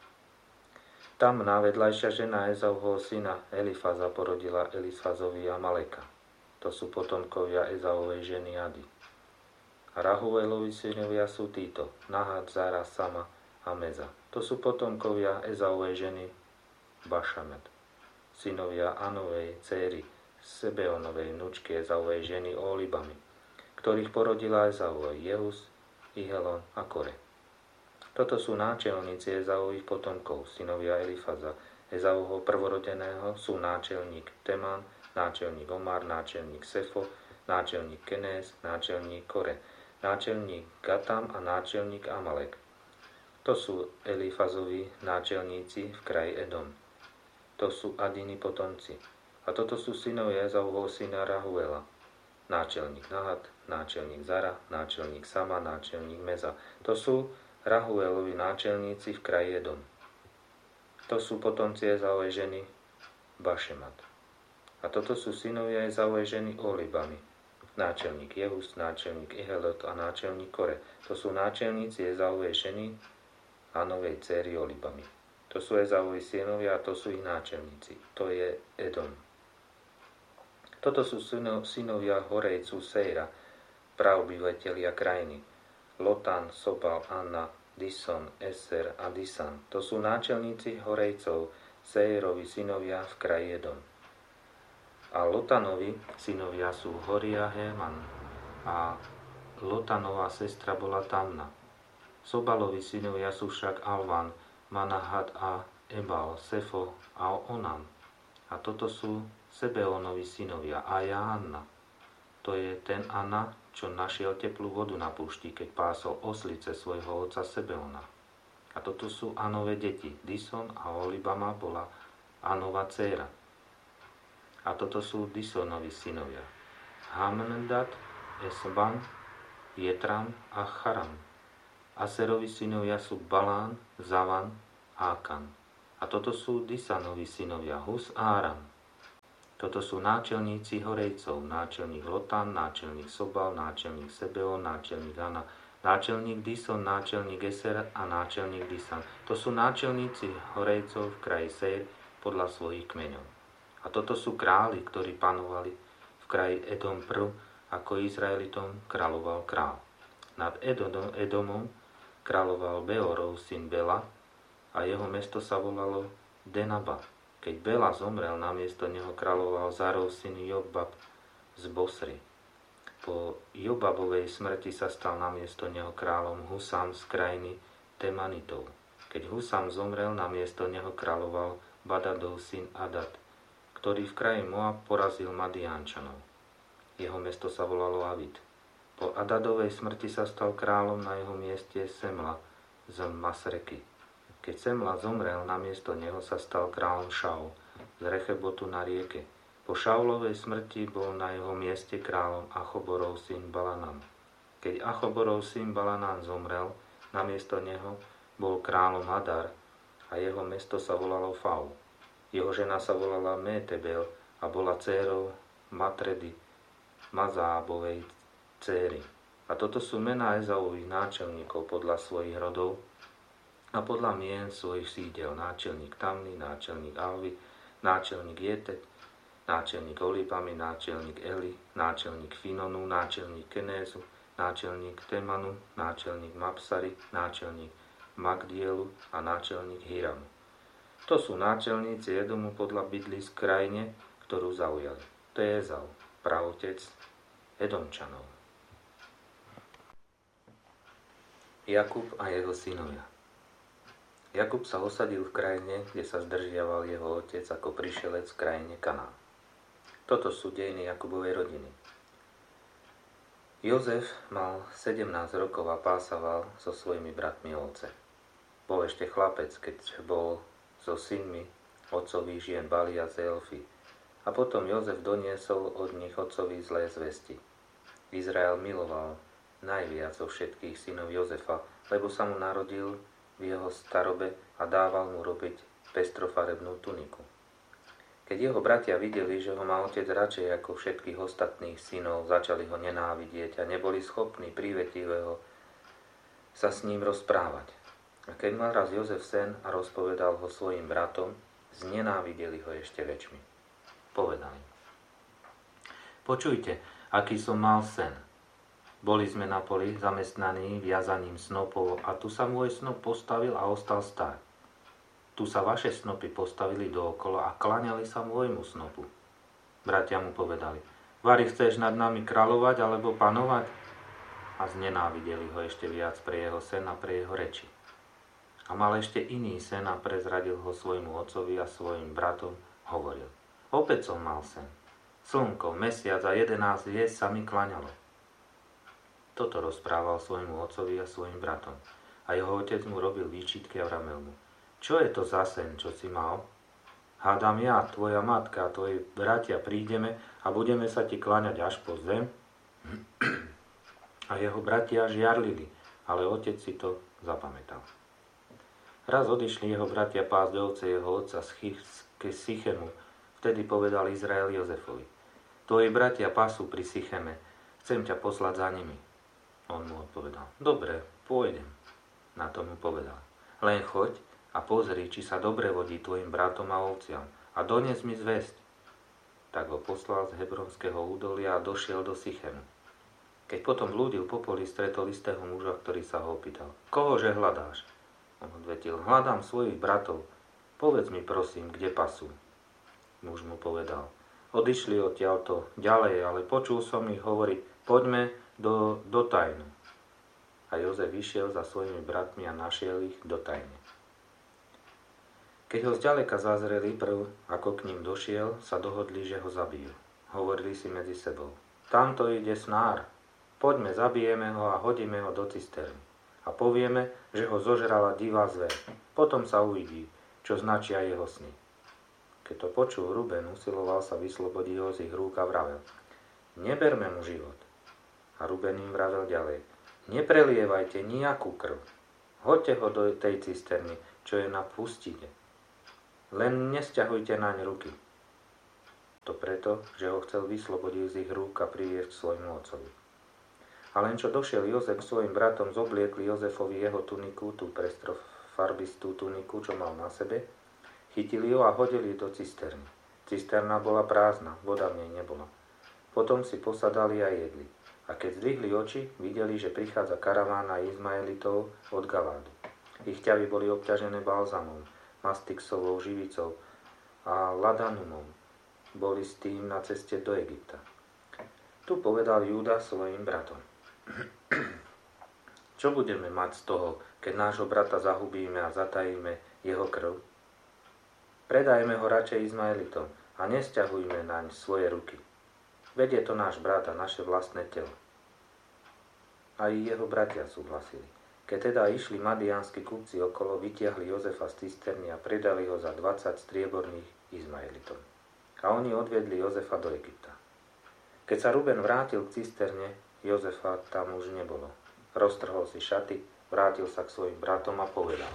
Tamna, vedľajšia žena Ezauho syna Elifaza, porodila Elifazovi Amaleka. To sú potomkovia Ezaovej ženy Ady. A Rahuelovi synovia sú títo, Nahat, Zara, Sama a Meza. To sú potomkovia Ezaovej ženy Bašamet. Synovia Anovej céry, Sebeonovej vnúčky Ezaovej ženy Olibamy, ktorých porodila Ezau, Jehus, Ihelon a Kore. Toto sú náčelníci Ezaových potomkov, synovia Elifaza. Ezauho prvorodeného sú náčelník Teman, náčelník Omar, náčelník Sefo, náčelník Kenés, náčelník Kore, náčelník Gatam a náčelník Amalek. To sú Elifazovi náčelníci v kraji Edom. To sú Adini potomci. A toto sú synovia Ezauho syna Rahuela. Náčelník Nahat, náčelník Zara, náčelník Sama, náčelník Meza. To sú Rahuelovi náčelníci v kraji Edom. To sú potomci Ezauovej ženy Bašemat. A toto sú synovia Ezauovej ženy Olibamy. Náčelník Jehus, náčelník Ihelot a náčelník Kore. To sú náčelníci Ezauovej ženy a novej céry Olibamy. To sú Ezauovi synovia a to sú ich náčelníci. To je Edom. Toto sú synovia Horejcu Seira, praobyvatelia krajiny. Lotan, Sobal, Anna, Dison, Eser a Disan. To sú náčelníci Horejcov, Seirovi synovia v kraji Edom. A Lotanovi synovia sú Horia Héman a Lotanová sestra bola Tamna. Sobalovi synovia sú však Alvan, Manahat a Ebal, Sefo a Onam. A toto sú Sebeonovi synovia Aja a Anna. To je ten Anna, čo našiel teplú vodu na púšti, keď pásol oslice svojho otca Sebeona. A toto sú Anové deti. Dison a Olibama bola Anova dcéra. A toto sú Disonovi synovia. Hamndat, Esban, Jetram a Charam. Aserovi synovia sú Balán, Zavan a Akan. A toto sú Disanovi synovia Hus a Aram. Toto sú náčelníci Horejcov, náčelník Lotan, náčelník Sobal, náčelník Sebeon, náčelník Ana, náčelník Dison, náčelník Eser a náčelník Disan. To sú náčelníci Horejcov v kraji Seir podľa svojich kmeňov. A toto sú králi, ktorí panovali v kraji Edom prv, ako Izraelitom kráľoval král. Nad Edom, Edomom kráľoval Beorov syn Bela a jeho mesto sa volalo Denaba. Keď Bela zomrel, namiesto neho kráľoval Zarov syn Jobab z Bosry. Po Jobabovej smrti sa stal namiesto neho kráľom Husam z krajiny Temanitov. Keď Husam zomrel, namiesto neho kráľoval Badadov syn Adad, ktorý v kraji Moab porazil Madiánčanov. Jeho mesto sa volalo Avid. Po Adadovej smrti sa stal kráľom na jeho mieste Semla z Masreky. Keď Semla zomrel, namiesto neho sa stal kráľom Šaul z Rechebotu na rieke. Po Šaulovej smrti bol na jeho mieste kráľom Achoborov syn Balanán. Keď Achoborov syn Balanán zomrel, namiesto neho bol kráľom Adar a jeho mesto sa volalo Fau. Jeho žena sa volala Métebel a bola dcérou Matredy, Mazábovej dcéry. A toto sú mená Ezaových náčelníkov podľa svojich rodov a podľa mien svojich sídel. Náčelník Tamny, náčelník Alvy, náčelník Jetet, náčelník Olibami, náčelník Eli, náčelník Finonu, náčelník Kenézu, náčelník Temanu, náčelník Mapsary, náčelník Magdielu a náčelník Hiramu. To sú náčelníci Edomu podľa bydlísk v krajine, ktorú zaujali. To je Ezau, praotec Edomčanov. Jakub a jeho synovia. Jakub sa osadil v krajine, kde sa zdržiaval jeho otec ako prišelec v krajine Kanán. Toto sú dejiny Jakubovej rodiny. Jozef mal sedemnásť rokov a pásaval so svojimi bratmi ovce. Bol ešte chlapec, keď bol so synmi otcových žien Bali a Zelfy. A potom Jozef doniesol od nich otcovi zlé zvesti. Izrael miloval najviac zo všetkých synov Jozefa, lebo sa mu narodil v jeho starobe a dával mu robiť pestrofarebnú tuniku. Keď jeho bratia videli, že ho má otec radšej ako všetkých ostatných synov, začali ho nenávidieť a neboli schopní prívetivého sa s ním rozprávať. A keď mal raz Jozef sen a rozpovedal ho svojim bratom, znenávideli ho ešte väčšmi. Povedali: Počujte, aký som mal sen. Boli sme na poli zamestnaní viazaním snopov a tu sa môj snop postavil a ostal stáť. Tu sa vaše snopy postavili dookola a klaňali sa môjmu snopu. Bratia mu povedali: Vari, chceš nad nami kráľovať alebo panovať? A znenávideli ho ešte viac pre jeho sen a pre jeho reči. A mal ešte iný sen a prezradil ho svojmu otcovi a svojim bratom, hovoril: Opäť som mal sen. Slnko, mesiac a jedenásť hviezd sa mi klaňalo. Toto rozprával svojmu otcovi a svojim bratom. A jeho otec mu robil výčitky a vramel mu: Čo je to za sen, čo si mal? Hádam ja, tvoja matka a tvoji bratia prídeme a budeme sa ti kláňať až po zem? A jeho bratia žiarlili, ale otec si to zapamätal. Raz odišli jeho bratia pásť ovce jeho otca z Sychemu. Vtedy povedal Izrael Jozefovi: Tvoji bratia pasú pri Sycheme, chcem ťa poslať za nimi. On mu odpovedal: Dobre, pôjdem. Na to mu povedal: Len choď a pozri, či sa dobre vodí tvojim bratom a ovciam a donies mi zvesť. Tak ho poslal z Hebronského údolia a došiel do Sychemu. Keď potom blúdil po poli, stretol istého muža, ktorý sa ho opýtal: Kohože hľadáš? On odvetil: Hľadám svojich bratov. Povedz mi prosím, kde pasú. Muž mu povedal: Odišli odtiaľto ďalej, ale počul som ich hovoriť: Poďme do Dotajnu. A Jozef vyšiel za svojimi bratmi a našiel ich v Dotajne. Keď ho zďaleka zazreli prv, ako k ním došiel, sa dohodli, že ho zabijú. Hovorili si medzi sebou: Tamto ide snár. Poďme, zabijeme ho a hodíme ho do cisterny. A povieme, že ho zožrala divá zver. Potom sa uvidí, čo značia jeho sny. Keď to počul Ruben, usiloval sa vyslobodiť ho z ich rúk a vravel: Neberme mu život. A Ruben im vravel ďalej: Neprelievajte nejakú krv. Hoďte ho do tej cisterny, čo je na pustine. Len nesťahujte naň ruky. To preto, že ho chcel vyslobodiť z ich rúk a priviesť k svojmu otcovi. A len čo došiel Jozef s svojim bratom, zobliekli Jozefovi jeho tuniku, tú prestrofarbistú tuniku, čo mal na sebe, chytili ho a hodili do cisterny. Cisterna bola prázdna, voda v nej nebola. Potom si posadali a jedli. A keď zdvihli oči, videli, že prichádza karavána Izmaelitov od Galádu. Ich ťavy boli obťažené balzamom, mastixovou živicou a ladanumom. Boli s tým na ceste do Egypta. Tu povedal Júda svojim bratom. Čo budeme mať z toho, keď nášho brata zahubíme a zatajíme jeho krv? Predajme ho radšej Izmaelitom a nesťahujme naň svoje ruky. Veď je to náš brat a naše vlastné telo. A i jeho bratia súhlasili. Keď teda išli madiánski kupci okolo, vytiahli Jozefa z cisterny a predali ho za dvadsať strieborných Izmaelitom. A oni odviedli Jozefa do Egypta. Keď sa Ruben vrátil k cisterne, Jozefa tam už nebolo. Roztrhol si šaty, vrátil sa k svojim bratom a povedal.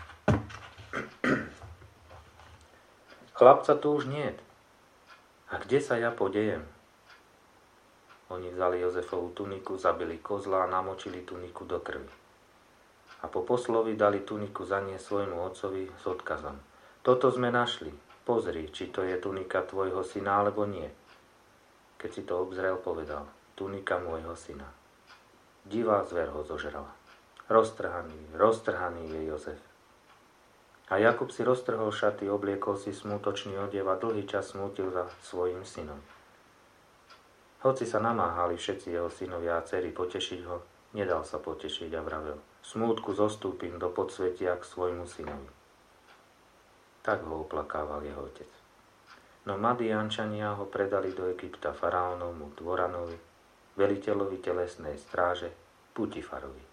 Chlapca tu už niet. A kde sa ja podejem? Oni vzali Jozefovú tuniku, zabili kozla a namočili tuniku do krvi. A po poslovi dali tuniku zaniesť svojmu otcovi s odkazom. Toto sme našli. Pozri, či to je tunika tvojho syna, alebo nie. Keď si to obzrel, povedal. Tunika môjho syna. Divá zver ho zožrala. Roztrhaný, roztrhaný je Jozef. A Jakub si roztrhol šaty, obliekol si smútočný odev a dlhý čas smútil za svojim synom. Hoci sa namáhali všetci jeho synovia a dcery potešiť ho, nedal sa potešiť a vravel. Smútku zostúpim do podsvetia k svojmu synovi. Tak ho oplakával jeho otec. No Madiánčania ho predali do Egypta faraónovmu dvoranovi, veliteľovi telesnej stráže, Putifarovi.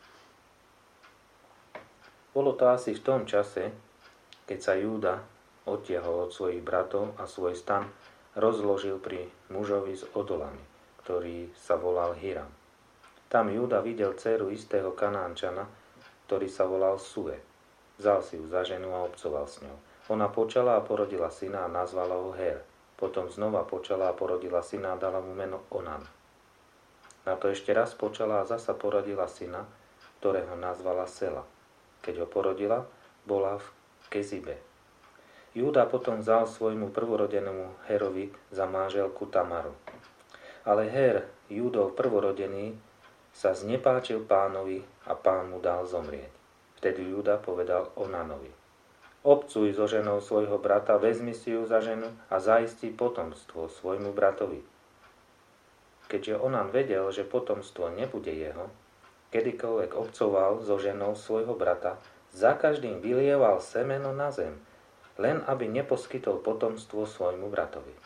Bolo to asi v tom čase, keď sa Júda odtiahol od svojich bratov a svoj stan rozložil pri mužovi s odolami, ktorý sa volal Hiram. Tam Júda videl dceru istého Kanánčana, ktorý sa volal Sue. Vzal si ju za ženu a obcoval s ňou. Ona počala a porodila syna a nazvala ho Her. Potom znova počala a porodila syna a dala mu meno Onan. Na to ešte raz počala a zasa porodila syna, ktorého nazvala Sela. Keď ho porodila, bola v Kezibe. Júda potom vzal svojmu prvorodenému Herovi za manželku Tamaru. Ale Her, Júdov prvorodený, sa znepáčil pánovi a pán mu dal zomrieť. Vtedy Júda povedal Onanovi. Obcuj so ženou svojho brata, vezmi si ju za ženu a zaistí potomstvo svojmu bratovi. Keďže Onan vedel, že potomstvo nebude jeho, kedykoľvek obcoval so ženou svojho brata, za každým vylieval semeno na zem, len aby neposkytol potomstvo svojmu bratovi.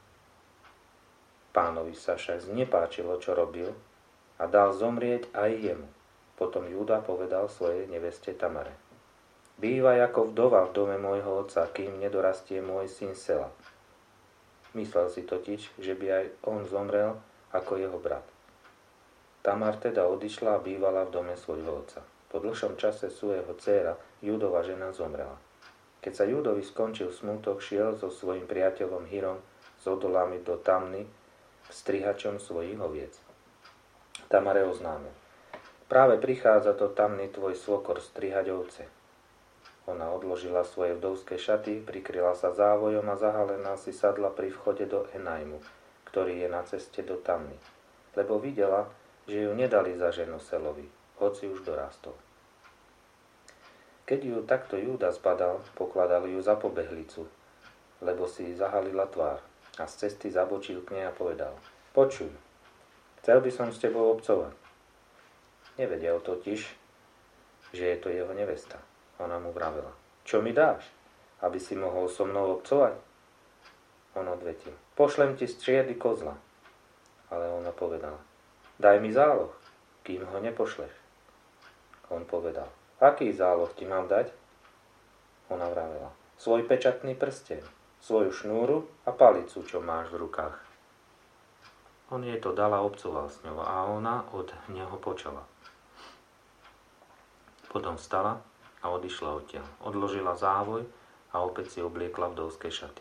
Pánovi sa však znepáčilo, čo robil, a dal zomrieť aj jemu. Potom Júda povedal svojej neveste Tamare. Bývaj ako vdova v dome môjho otca, kým nedorastie môj syn Sela. Myslel si totiž, že by aj on zomrel ako jeho brat. Tamar teda odišla a bývala v dome svojho otca. Po dlhšom čase Sueho dcéra, Júdova žena, zomrela. Keď sa Júdovi skončil smútok, šiel so svojím priateľom Hirom s odolami do Tamny k strihačom svojich oviec. Tamare oznámil. Práve prichádza do Tamny tvoj svokor strihať ovce. Ona odložila svoje vdovské šaty, prikryla sa závojom a zahalená si sadla pri vchode do Enajmu, ktorý je na ceste do Tamny, lebo videla, že ju nedali za ženu Selovi, hoci už dorastol. Keď ju takto Júda zbadal, pokladal ju za pobehlicu, lebo si zahalila tvár a z cesty zabočil k nej a povedal. Počuj, chcel by som s tebou obcovať. Nevedel totiž, že je to jeho nevesta. Ona mu vravela. Čo mi dáš, aby si mohol so mnou obcovať? On odvetil. Pošlem ti z triedy kozla. Ale ona povedala. Daj mi záloh, kým ho nepošleš. On povedal. Aký záloh ti mám dať? Ona vravela. Svoj pečatný prsteň, svoju šnúru a palicu, čo máš v rukách. On jej to dal a obcoval s ňou a ona od neho počala. Potom vstala a odišla odtiaľ. Odložila závoj a opäť si obliekla vdovské šaty.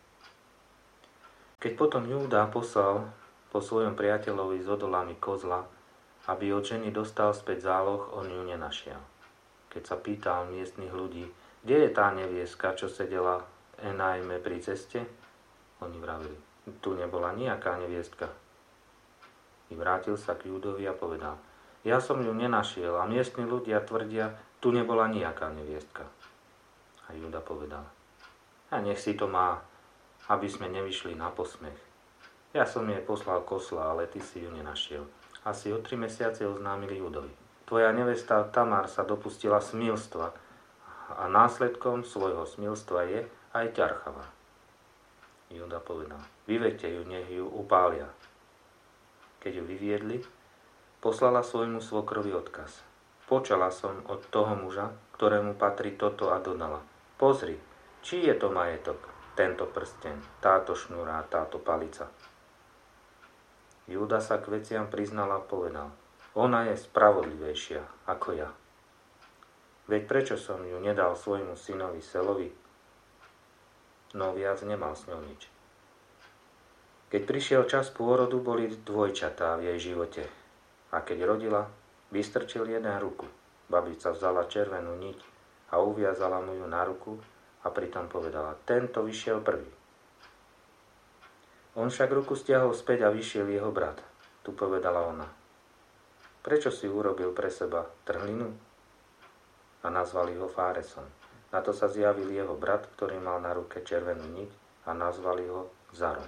Keď potom Júda poslal po svojom priateľovi s odolami kozla, aby od ženy dostal späť záloh, on ju nenašiel. Keď sa pýtal miestnych ľudí, kde je tá neviestka, čo sedela v Enajme pri ceste, oni vravili, tu nebola nejaká neviestka. I vrátil sa k Júdovi a povedal, ja som ju nenašiel a miestni ľudia tvrdia, tu nebola nejaká neviestka. A Júda povedal, a nech si to má, aby sme nevyšli na posmech. Ja som jej poslal kosla, ale ty si ju nenašiel. Asi o tri mesiace oznámili Júdovi. Tvoja nevesta Tamar sa dopustila smilstva a následkom svojho smilstva je aj ťarchava. Júda povedal, vyvedte ju, nech ju upália. Keď ju vyviedli, poslala svojmu svokrovi odkaz. Počala som od toho muža, ktorému patrí toto a dodala. Pozri, či je to majetok, tento prsteň, táto šnúra a táto palica. Júda sa k veciam priznal a povedal, ona je spravodlivejšia ako ja. Veď prečo som ju nedal svojmu synovi Selovi? No viac nemal s ňou nič. Keď prišiel čas pôrodu, boli dvojčatá v jej živote. A keď rodila, vystrčil jeden ruku. Babica vzala červenú niť a uviazala mu ju na ruku a pritom povedala, tento vyšiel prvý. On však ruku stiahol späť a vyšiel jeho brat. Tu povedala ona, prečo si urobil pre seba trhlinu? A nazvali ho Fáresom. Na to sa zjavil jeho brat, ktorý mal na ruke červenú niť a nazvali ho Zarom.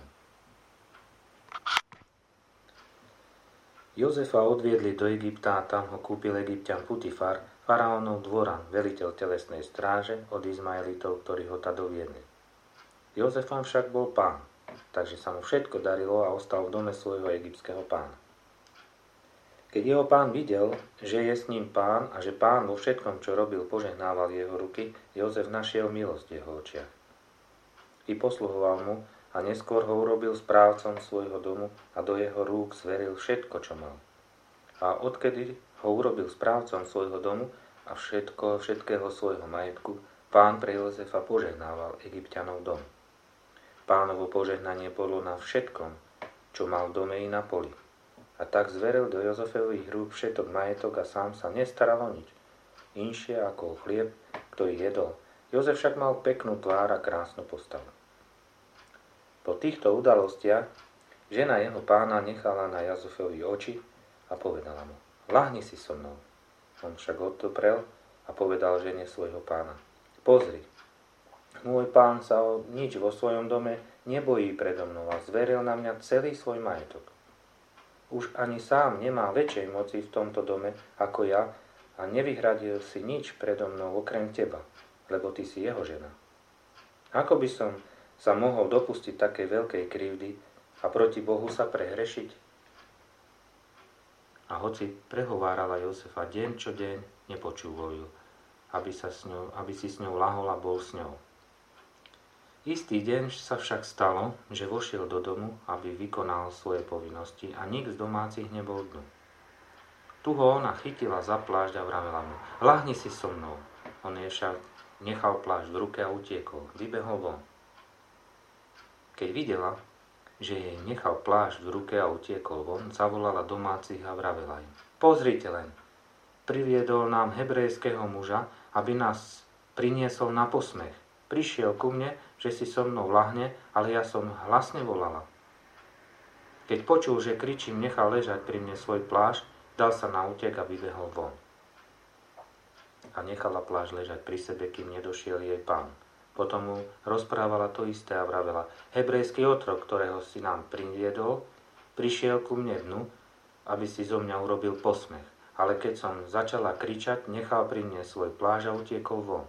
Jozefa odviedli do Egypta a tam ho kúpil Egypťan Putifar, faraónov dvoran, veliteľ telesnej stráže od Izmaelitov, ktorí ho tá doviedli. Jozefan však bol pán, takže sa mu všetko darilo a ostal v dome svojho egyptského pána. Keď jeho pán videl, že je s ním pán a že pán vo všetkom, čo robil, požehnával jeho ruky, Jozef našiel milosť v jeho očiach. I posluhoval mu a neskôr ho urobil správcom svojho domu a do jeho rúk zveril všetko, čo mal. A odkedy ho urobil správcom svojho domu a všetko, všetkého svojho majetku, pán pre Jozefa požehnával Egypťanov dom. Pánovo požehnanie bolo na všetkom, čo mal v dome i na poli. A tak zveril do Jozefových rúk všetok majetok a sám sa nestaral o nič. Inšie ako o chlieb, ktorý jedol. Jozef však mal peknú tvár a krásnu postavu. Po týchto udalostiach žena jeho pána nechala na Jozefovi oči a povedala mu, ľahni si so mnou. On však odoprel a povedal žene svojho pána, pozri, môj pán sa o nič vo svojom dome nebojí predo mnou a zveril na mňa celý svoj majetok. Už ani sám nemá väčšej moci v tomto dome ako ja a nevyhradil si nič predo mnou okrem teba, lebo ty si jeho žena. Ako by som sa mohol dopustiť takej veľkej krivdy a proti Bohu sa prehrešiť? A hoci prehovárala Jozefa deň čo deň, nepočúval ju, aby, sa s ňou, aby si s ňou lahol a bol s ňou. Istý deň sa však stalo, že vošiel do domu, aby vykonal svoje povinnosti a nik z domácich nebol dnu. Tu ho ona chytila za plášť a vravela mu, ľahni si so mnou. On jej však nechal plášť v ruke a utiekol, vybehol von. Keď videla, že jej nechal plášť v ruke a utiekol von, zavolala domácich a vravela im. Pozrite len, priviedol nám hebrejského muža, aby nás priniesol na posmech. Prišiel ku mne, že si so mnou lahne, ale ja som hlasne volala. Keď počul, že kričím, nechal ležať pri mne svoj plášť, dal sa na útek a vybehol von. A nechala plášť ležať pri sebe, kým nedošiel jej pán. Potom mu rozprávala to isté a vravela, hebrejský otrok, ktorého si nám priviedol, prišiel ku mne dnu, aby si zo mňa urobil posmech. Ale keď som začala kričať, nechal pri mne svoj plášť a utiekol von.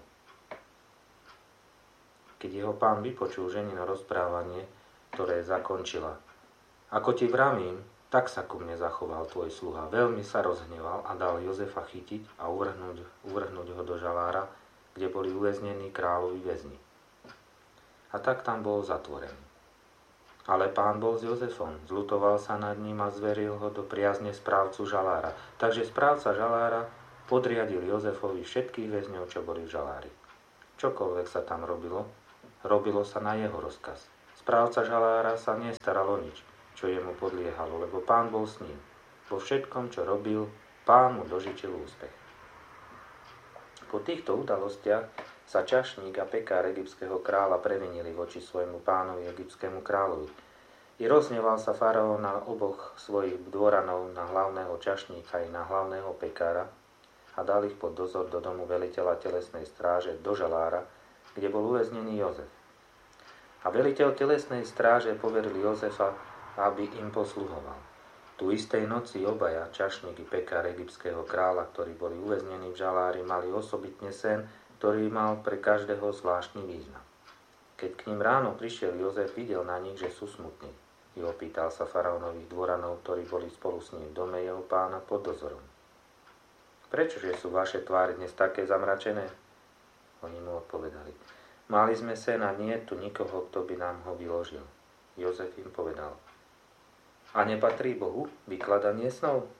Keď jeho pán vypočul ženino rozprávanie, ktoré zakončila. Ako ti vravím, tak sa ku mne zachoval tvoj sluha. Veľmi sa rozhneval a dal Jozefa chytiť a uvrhnúť, uvrhnúť ho do žalára, kde boli uväznení kráľovi väzni. A tak tam bol zatvorený. Ale pán bol s Jozefom, zľutoval sa nad ním a zveril ho do priazne správcu žalára. Takže správca žalára podriadil Jozefovi všetkých väzňov, čo boli v žalári. Čokoľvek sa tam robilo, robilo sa na jeho rozkaz. Správca žalára sa nestaral o nič, čo jemu podliehalo, lebo Pán bol s ním. Vo všetkom, čo robil, Pán mu dožičil úspech. Po týchto udalostiach sa čašník a pekár egyptského kráľa previnili voči svojmu pánovi egyptskému kráľovi. I rozhneval sa faraón na oboch svojich dvoranov, na hlavného čašníka i na hlavného pekára, a dal ich pod dozor do domu veliteľa telesnej stráže do žalára, kde bol uväznený Jozef. A veliteľ telesnej stráže poveril Jozefa, aby im posluhoval. Tu istej noci obaja, čašník i pekár egyptského kráľa, ktorí boli uväznení v žalári, mali osobitne sen, ktorý mal pre každého zvláštny význam. Keď k ním ráno prišiel Jozef, videl na nich, že sú smutní. I opýtal sa faraónových dvoranov, ktorí boli spolu s ním v dome jeho pána pod dozorom. Prečože sú vaše tváre dnes také zamračené? Oni mu odpovedali. Mali sme sen a nie tu nikoho, kto by nám ho vyložil. Jozef im povedal. A nepatrí Bohu vykladanie snov?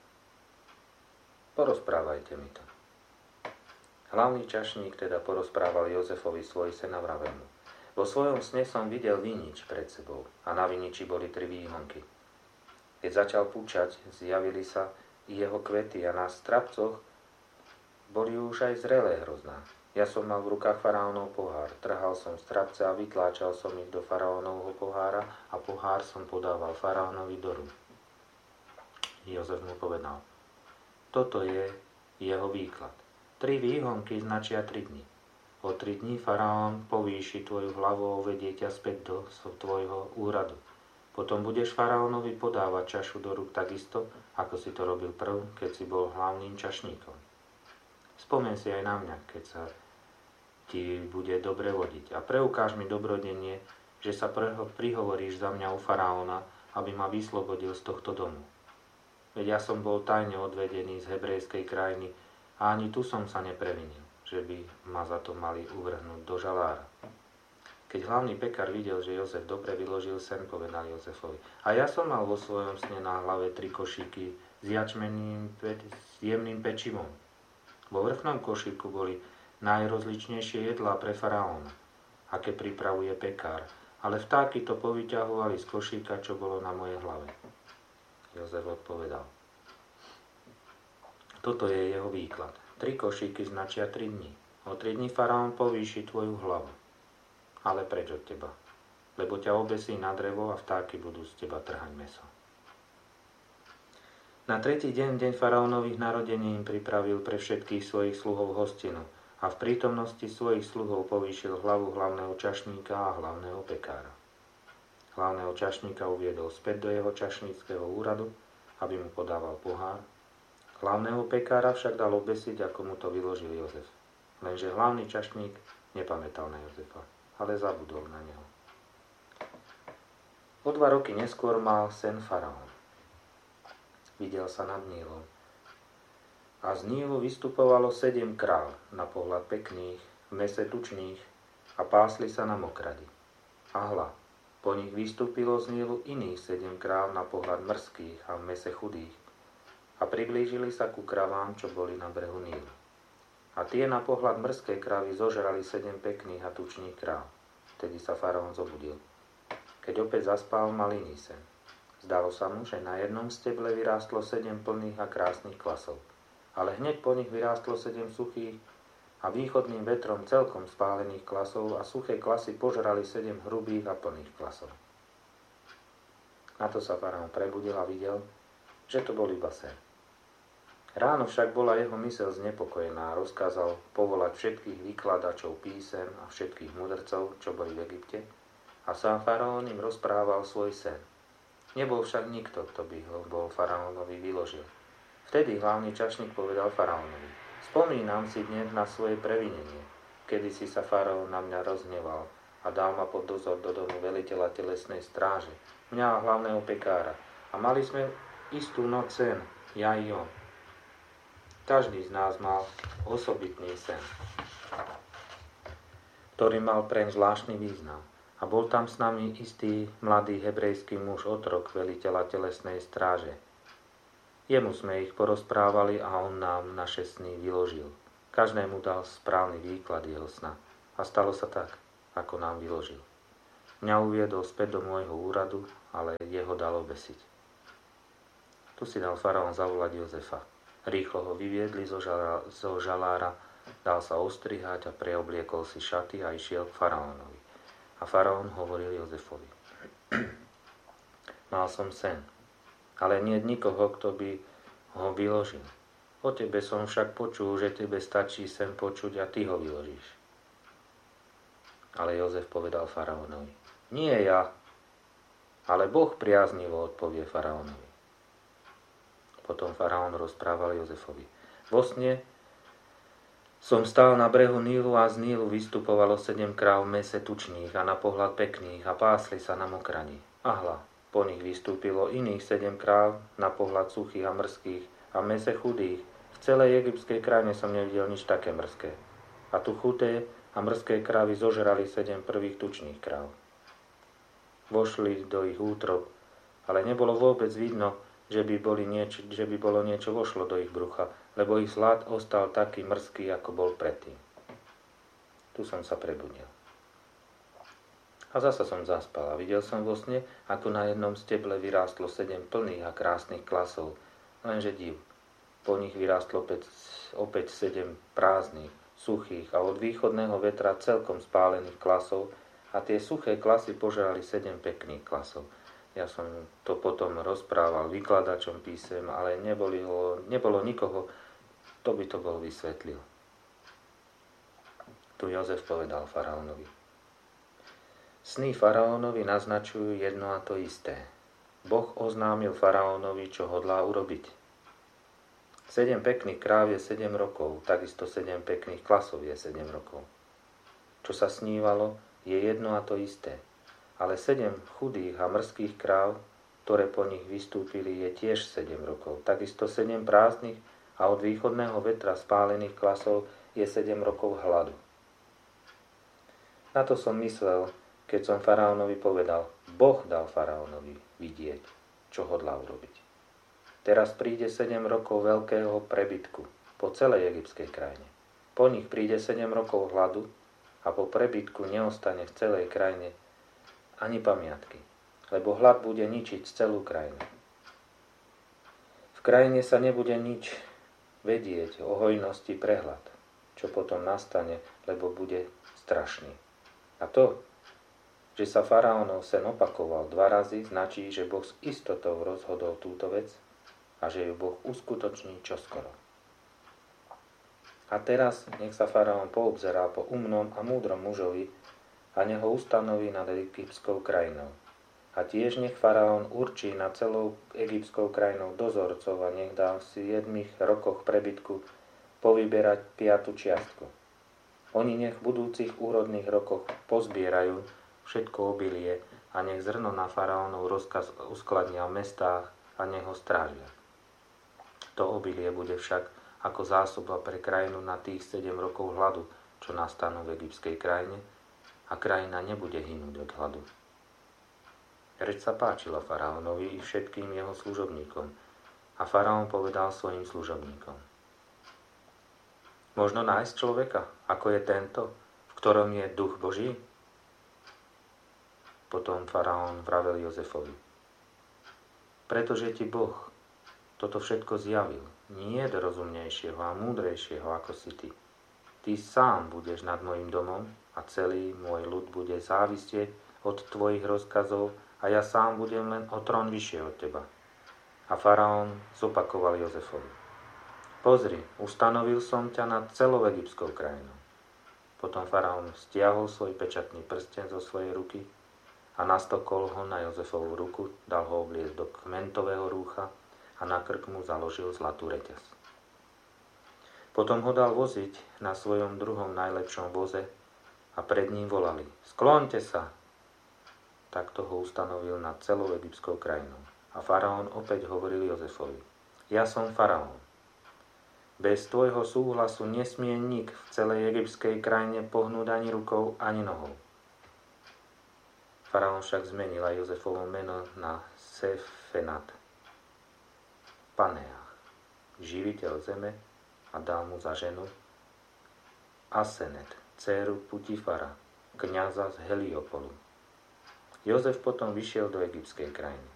Porozprávajte mi to. Hlavný čašník teda porozprával Jozefovi svoj sen a vravel mu. Vo svojom sne som videl vinič pred sebou a na viniči boli tri výhonky. Keď začal púčať, zjavili sa i jeho kvety a na strapcoch boli už aj zrelé hrozná. Ja som mal v rukách faraónov pohár, trhal som strapce a vytláčal som ich do faraónovho pohára a pohár som podával faraónovi do rúk. Jozef mu povedal, toto je jeho výklad. Tri výhonky značia tri dni. O tri dni faraón povýši tvoju hlavu a uvedie ťa späť do tvojho úradu. Potom budeš faraónovi podávať čašu do rúk takisto, ako si to robil prv, keď si bol hlavným čašníkom. Spomen si aj na mňa, keď sa ti bude dobre vodiť. A preukáž mi dobrodenie, že sa prihovoríš za mňa u faraóna, aby ma vyslobodil z tohto domu. Veď ja som bol tajne odvedený z hebrejskej krajiny a ani tu som sa neprevinil, že by ma za to mali uvrhnúť do žalára. Keď hlavný pekár videl, že Jozef dobre vyložil sen, povedal Jozefovi. A ja som mal vo svojom sne na hlave tri košíky s jačmeným, s jemným pečivom. Vo vrchnom košíku boli najrozličnejšie jedlá pre faraóna, aké pripravuje pekár, ale vtáky to povyťahovali z košíka, čo bolo na mojej hlave. Jozef odpovedal. Toto je jeho výklad. Tri košíky značia tri dni. O tri dni faraón povýši tvoju hlavu. Ale preč od teba? Lebo ťa obesí na drevo a vtáky budú z teba trhať mäso. Na tretí deň, deň faraónových narodení, im pripravil pre všetkých svojich sluhov hostinu a v prítomnosti svojich sluhov povýšil hlavu hlavného čašníka a hlavného pekára. Hlavného čašníka uviedol späť do jeho čašníckeho úradu, aby mu podával pohár. Hlavného pekára však dal obesiť, ako mu to vyložil Jozef. Lenže hlavný čašník nepamätal na Jozefa, ale zabudol na neho. O dva roky neskôr mal sen faraón. Videl sa nad Nílom. A z Nílu vystupovalo sedem kráľ, na pohľad pekných, v mese tučných, a pásli sa na mokradi. A hľa, po nich vystúpilo z Nílu iných sedem kráľ na pohľad mrzkých a v mese chudých, a priblížili sa ku kravám, čo boli na brehu Nílu. A tie na pohľad mrzkej kravy zožrali sedem pekných a tučných kráľ. Vtedy sa faraón zobudil. Keď opäť zaspal, mal iný sen. Zdalo sa mu, že na jednom steble vyrástlo sedem plných a krásnych klasov, ale hneď po nich vyrástlo sedem suchých a východným vetrom celkom spálených klasov a suché klasy požrali sedem hrubých a plných klasov. Na to sa faraón prebudil a videl, že to bol iba sen. Ráno však bola jeho myseľ znepokojená a rozkázal povolať všetkých vykladačov písem a všetkých mudrcov, čo boli v Egypte, a sám faraón im rozprával svoj sen. Nebol však nikto, kto by ho bol faraónovi vyložil. Vtedy hlavný čašník povedal faraónovi, spomínam si dnes na svoje previnenie, kedy si sa faraón na mňa rozhneval a dal ma pod dozor do domu veliteľa telesnej stráže, mňa a hlavného pekára. A mali sme istú noc sen, ja i on. Každý z nás mal osobitný sen, ktorý mal preň zvláštny význam. A bol tam s nami istý mladý hebrejský muž, otrok veliteľa telesnej stráže. Jemu sme ich porozprávali a on nám naše sny vyložil. Každému dal správny výklad jeho sna. A stalo sa tak, ako nám vyložil. Mňa uviedol späť do môjho úradu, ale jeho dal obesiť. Tu si dal faraón zavolať Jozefa. Rýchlo ho vyviedli zo, žala, zo žalára, dal sa ostrihať a preobliekol si šaty a išiel k faraónovi. A faraón hovoril Jozefovi. Mal som sen, ale nie nikoho, kto by ho vyložil. O tebe som však počul, že tebe stačí sen počuť a ty ho vyložíš. Ale Jozef povedal faraónovi. Nie ja, ale Boh priaznivo odpovie faraónovi. Potom faraón rozprával Jozefovi. Vo sne som stál na brehu Nílu a z Nílu vystupovalo sedem kráv v mese tučných a na pohľad pekných a pásli sa na mokrani. A hľa, po nich vystúpilo iných sedem kráv na pohľad suchých a mrzkých a v mese chudých. V celej egyptskej krajine som nevidel nič také mrzké. A tu chudé a mrzké krávy zožrali sedem prvých tučných kráv. Vošli do ich útrob, ale nebolo vôbec vidno, že by, boli nieč, že by bolo niečo vošlo do ich brucha, lebo ich zlad ostal taký mrzký, ako bol predtým. Tu som sa prebudil. A zasa som zaspal a videl som vo sne, ako na jednom steble vyrástlo sedem plných a krásnych klasov, lenže div. Po nich vyrástlo opäť, opäť sedem prázdnych, suchých a od východného vetra celkom spálených klasov a tie suché klasy požrali sedem pekných klasov. Ja som to potom rozprával vykladačom písem, ale nebolo, nebolo nikoho, kto by to bol vysvetlil. Tu Jozef povedal faraónovi. Sny faraónovi naznačujú jedno a to isté. Boh oznámil faraónovi, čo hodlá urobiť. Sedem pekných kráv je sedem rokov, takisto sedem pekných klasov je sedem rokov. Čo sa snívalo, je jedno a to isté. Ale sedem chudých a mrzkých kráv, ktoré po nich vystúpili, je tiež sedem rokov. Takisto sedem prázdnych a od východného vetra spálených klasov je sedem rokov hladu. Na to som myslel, keď som faraónovi povedal, Boh dal faraónovi vidieť, čo hodlá urobiť. Teraz príde sedem rokov veľkého prebytku po celej egyptskej krajine. Po nich príde sedem rokov hladu a po prebytku neostane v celej krajine ani pamiatky, lebo hlad bude ničiť celú krajinu. V krajine sa nebude nič vedieť o hojnosti prehľad, čo potom nastane, lebo bude strašný. A to, že sa faraónov sen opakoval dva razy, značí, že Boh s istotou rozhodol túto vec a že ju Boh uskutoční čoskoro. A teraz nech sa faraón poobzerá po umnom a múdrom mužovi a nech ho ustanoví nad egyptskou krajinou. A tiež nech faraón určí nad celou egyptskou krajinou dozorcov a nech dá v siedmich rokoch prebytku povyberať piatu čiastku. Oni nech v budúcich úrodných rokoch pozbierajú všetko obilie a nech zrno na faraónov rozkaz uskladnia v mestách a nech ho strážia. To obilie bude však ako zásoba pre krajinu na tých sedem rokov hladu, čo nastanú v egyptskej krajine, a krajina nebude hynúť od hladu. Reč sa páčila faraónovi i všetkým jeho služobníkom a faraón povedal svojim služobníkom. Možno nájsť človeka, ako je tento, v ktorom je duch Boží? Potom faraón vravel Jozefovi. Pretože ti Boh toto všetko zjavil, nie je rozumnejšieho a múdrejšieho ako si ty. Ty sám budeš nad mojim domom a celý môj ľud bude závisieť od tvojich rozkazov a ja sám budem len o trón vyššie od teba. A faraón zopakoval Jozefovi. Pozri, ustanovil som ťa nad celou egyptskou krajinou. Potom faraón stiahol svoj pečatný prsten zo svojej ruky a nastokol ho na Jozefovú ruku, dal ho obliecť do kmentového rúcha a na krk mu založil zlatú reťaz. Potom ho dal voziť na svojom druhom najlepšom voze a pred ním volali: Skloňte sa! Takto ho ustanovil nad celou egyptskou krajinou. A faraón opäť hovoril Jozefovi: Ja som faraón. Bez tvojho súhlasu nesmie nik v celej egyptskej krajine pohnúť ani rukou, ani nohou. Faraón však zmenil aj Jozefovo meno na Sefenat. Paneach, živiteľ zeme, a dal mu za ženu Asenet, dcéru Putifara, kňaza z Heliopolu. Jozef potom vyšiel do egyptskej krajiny.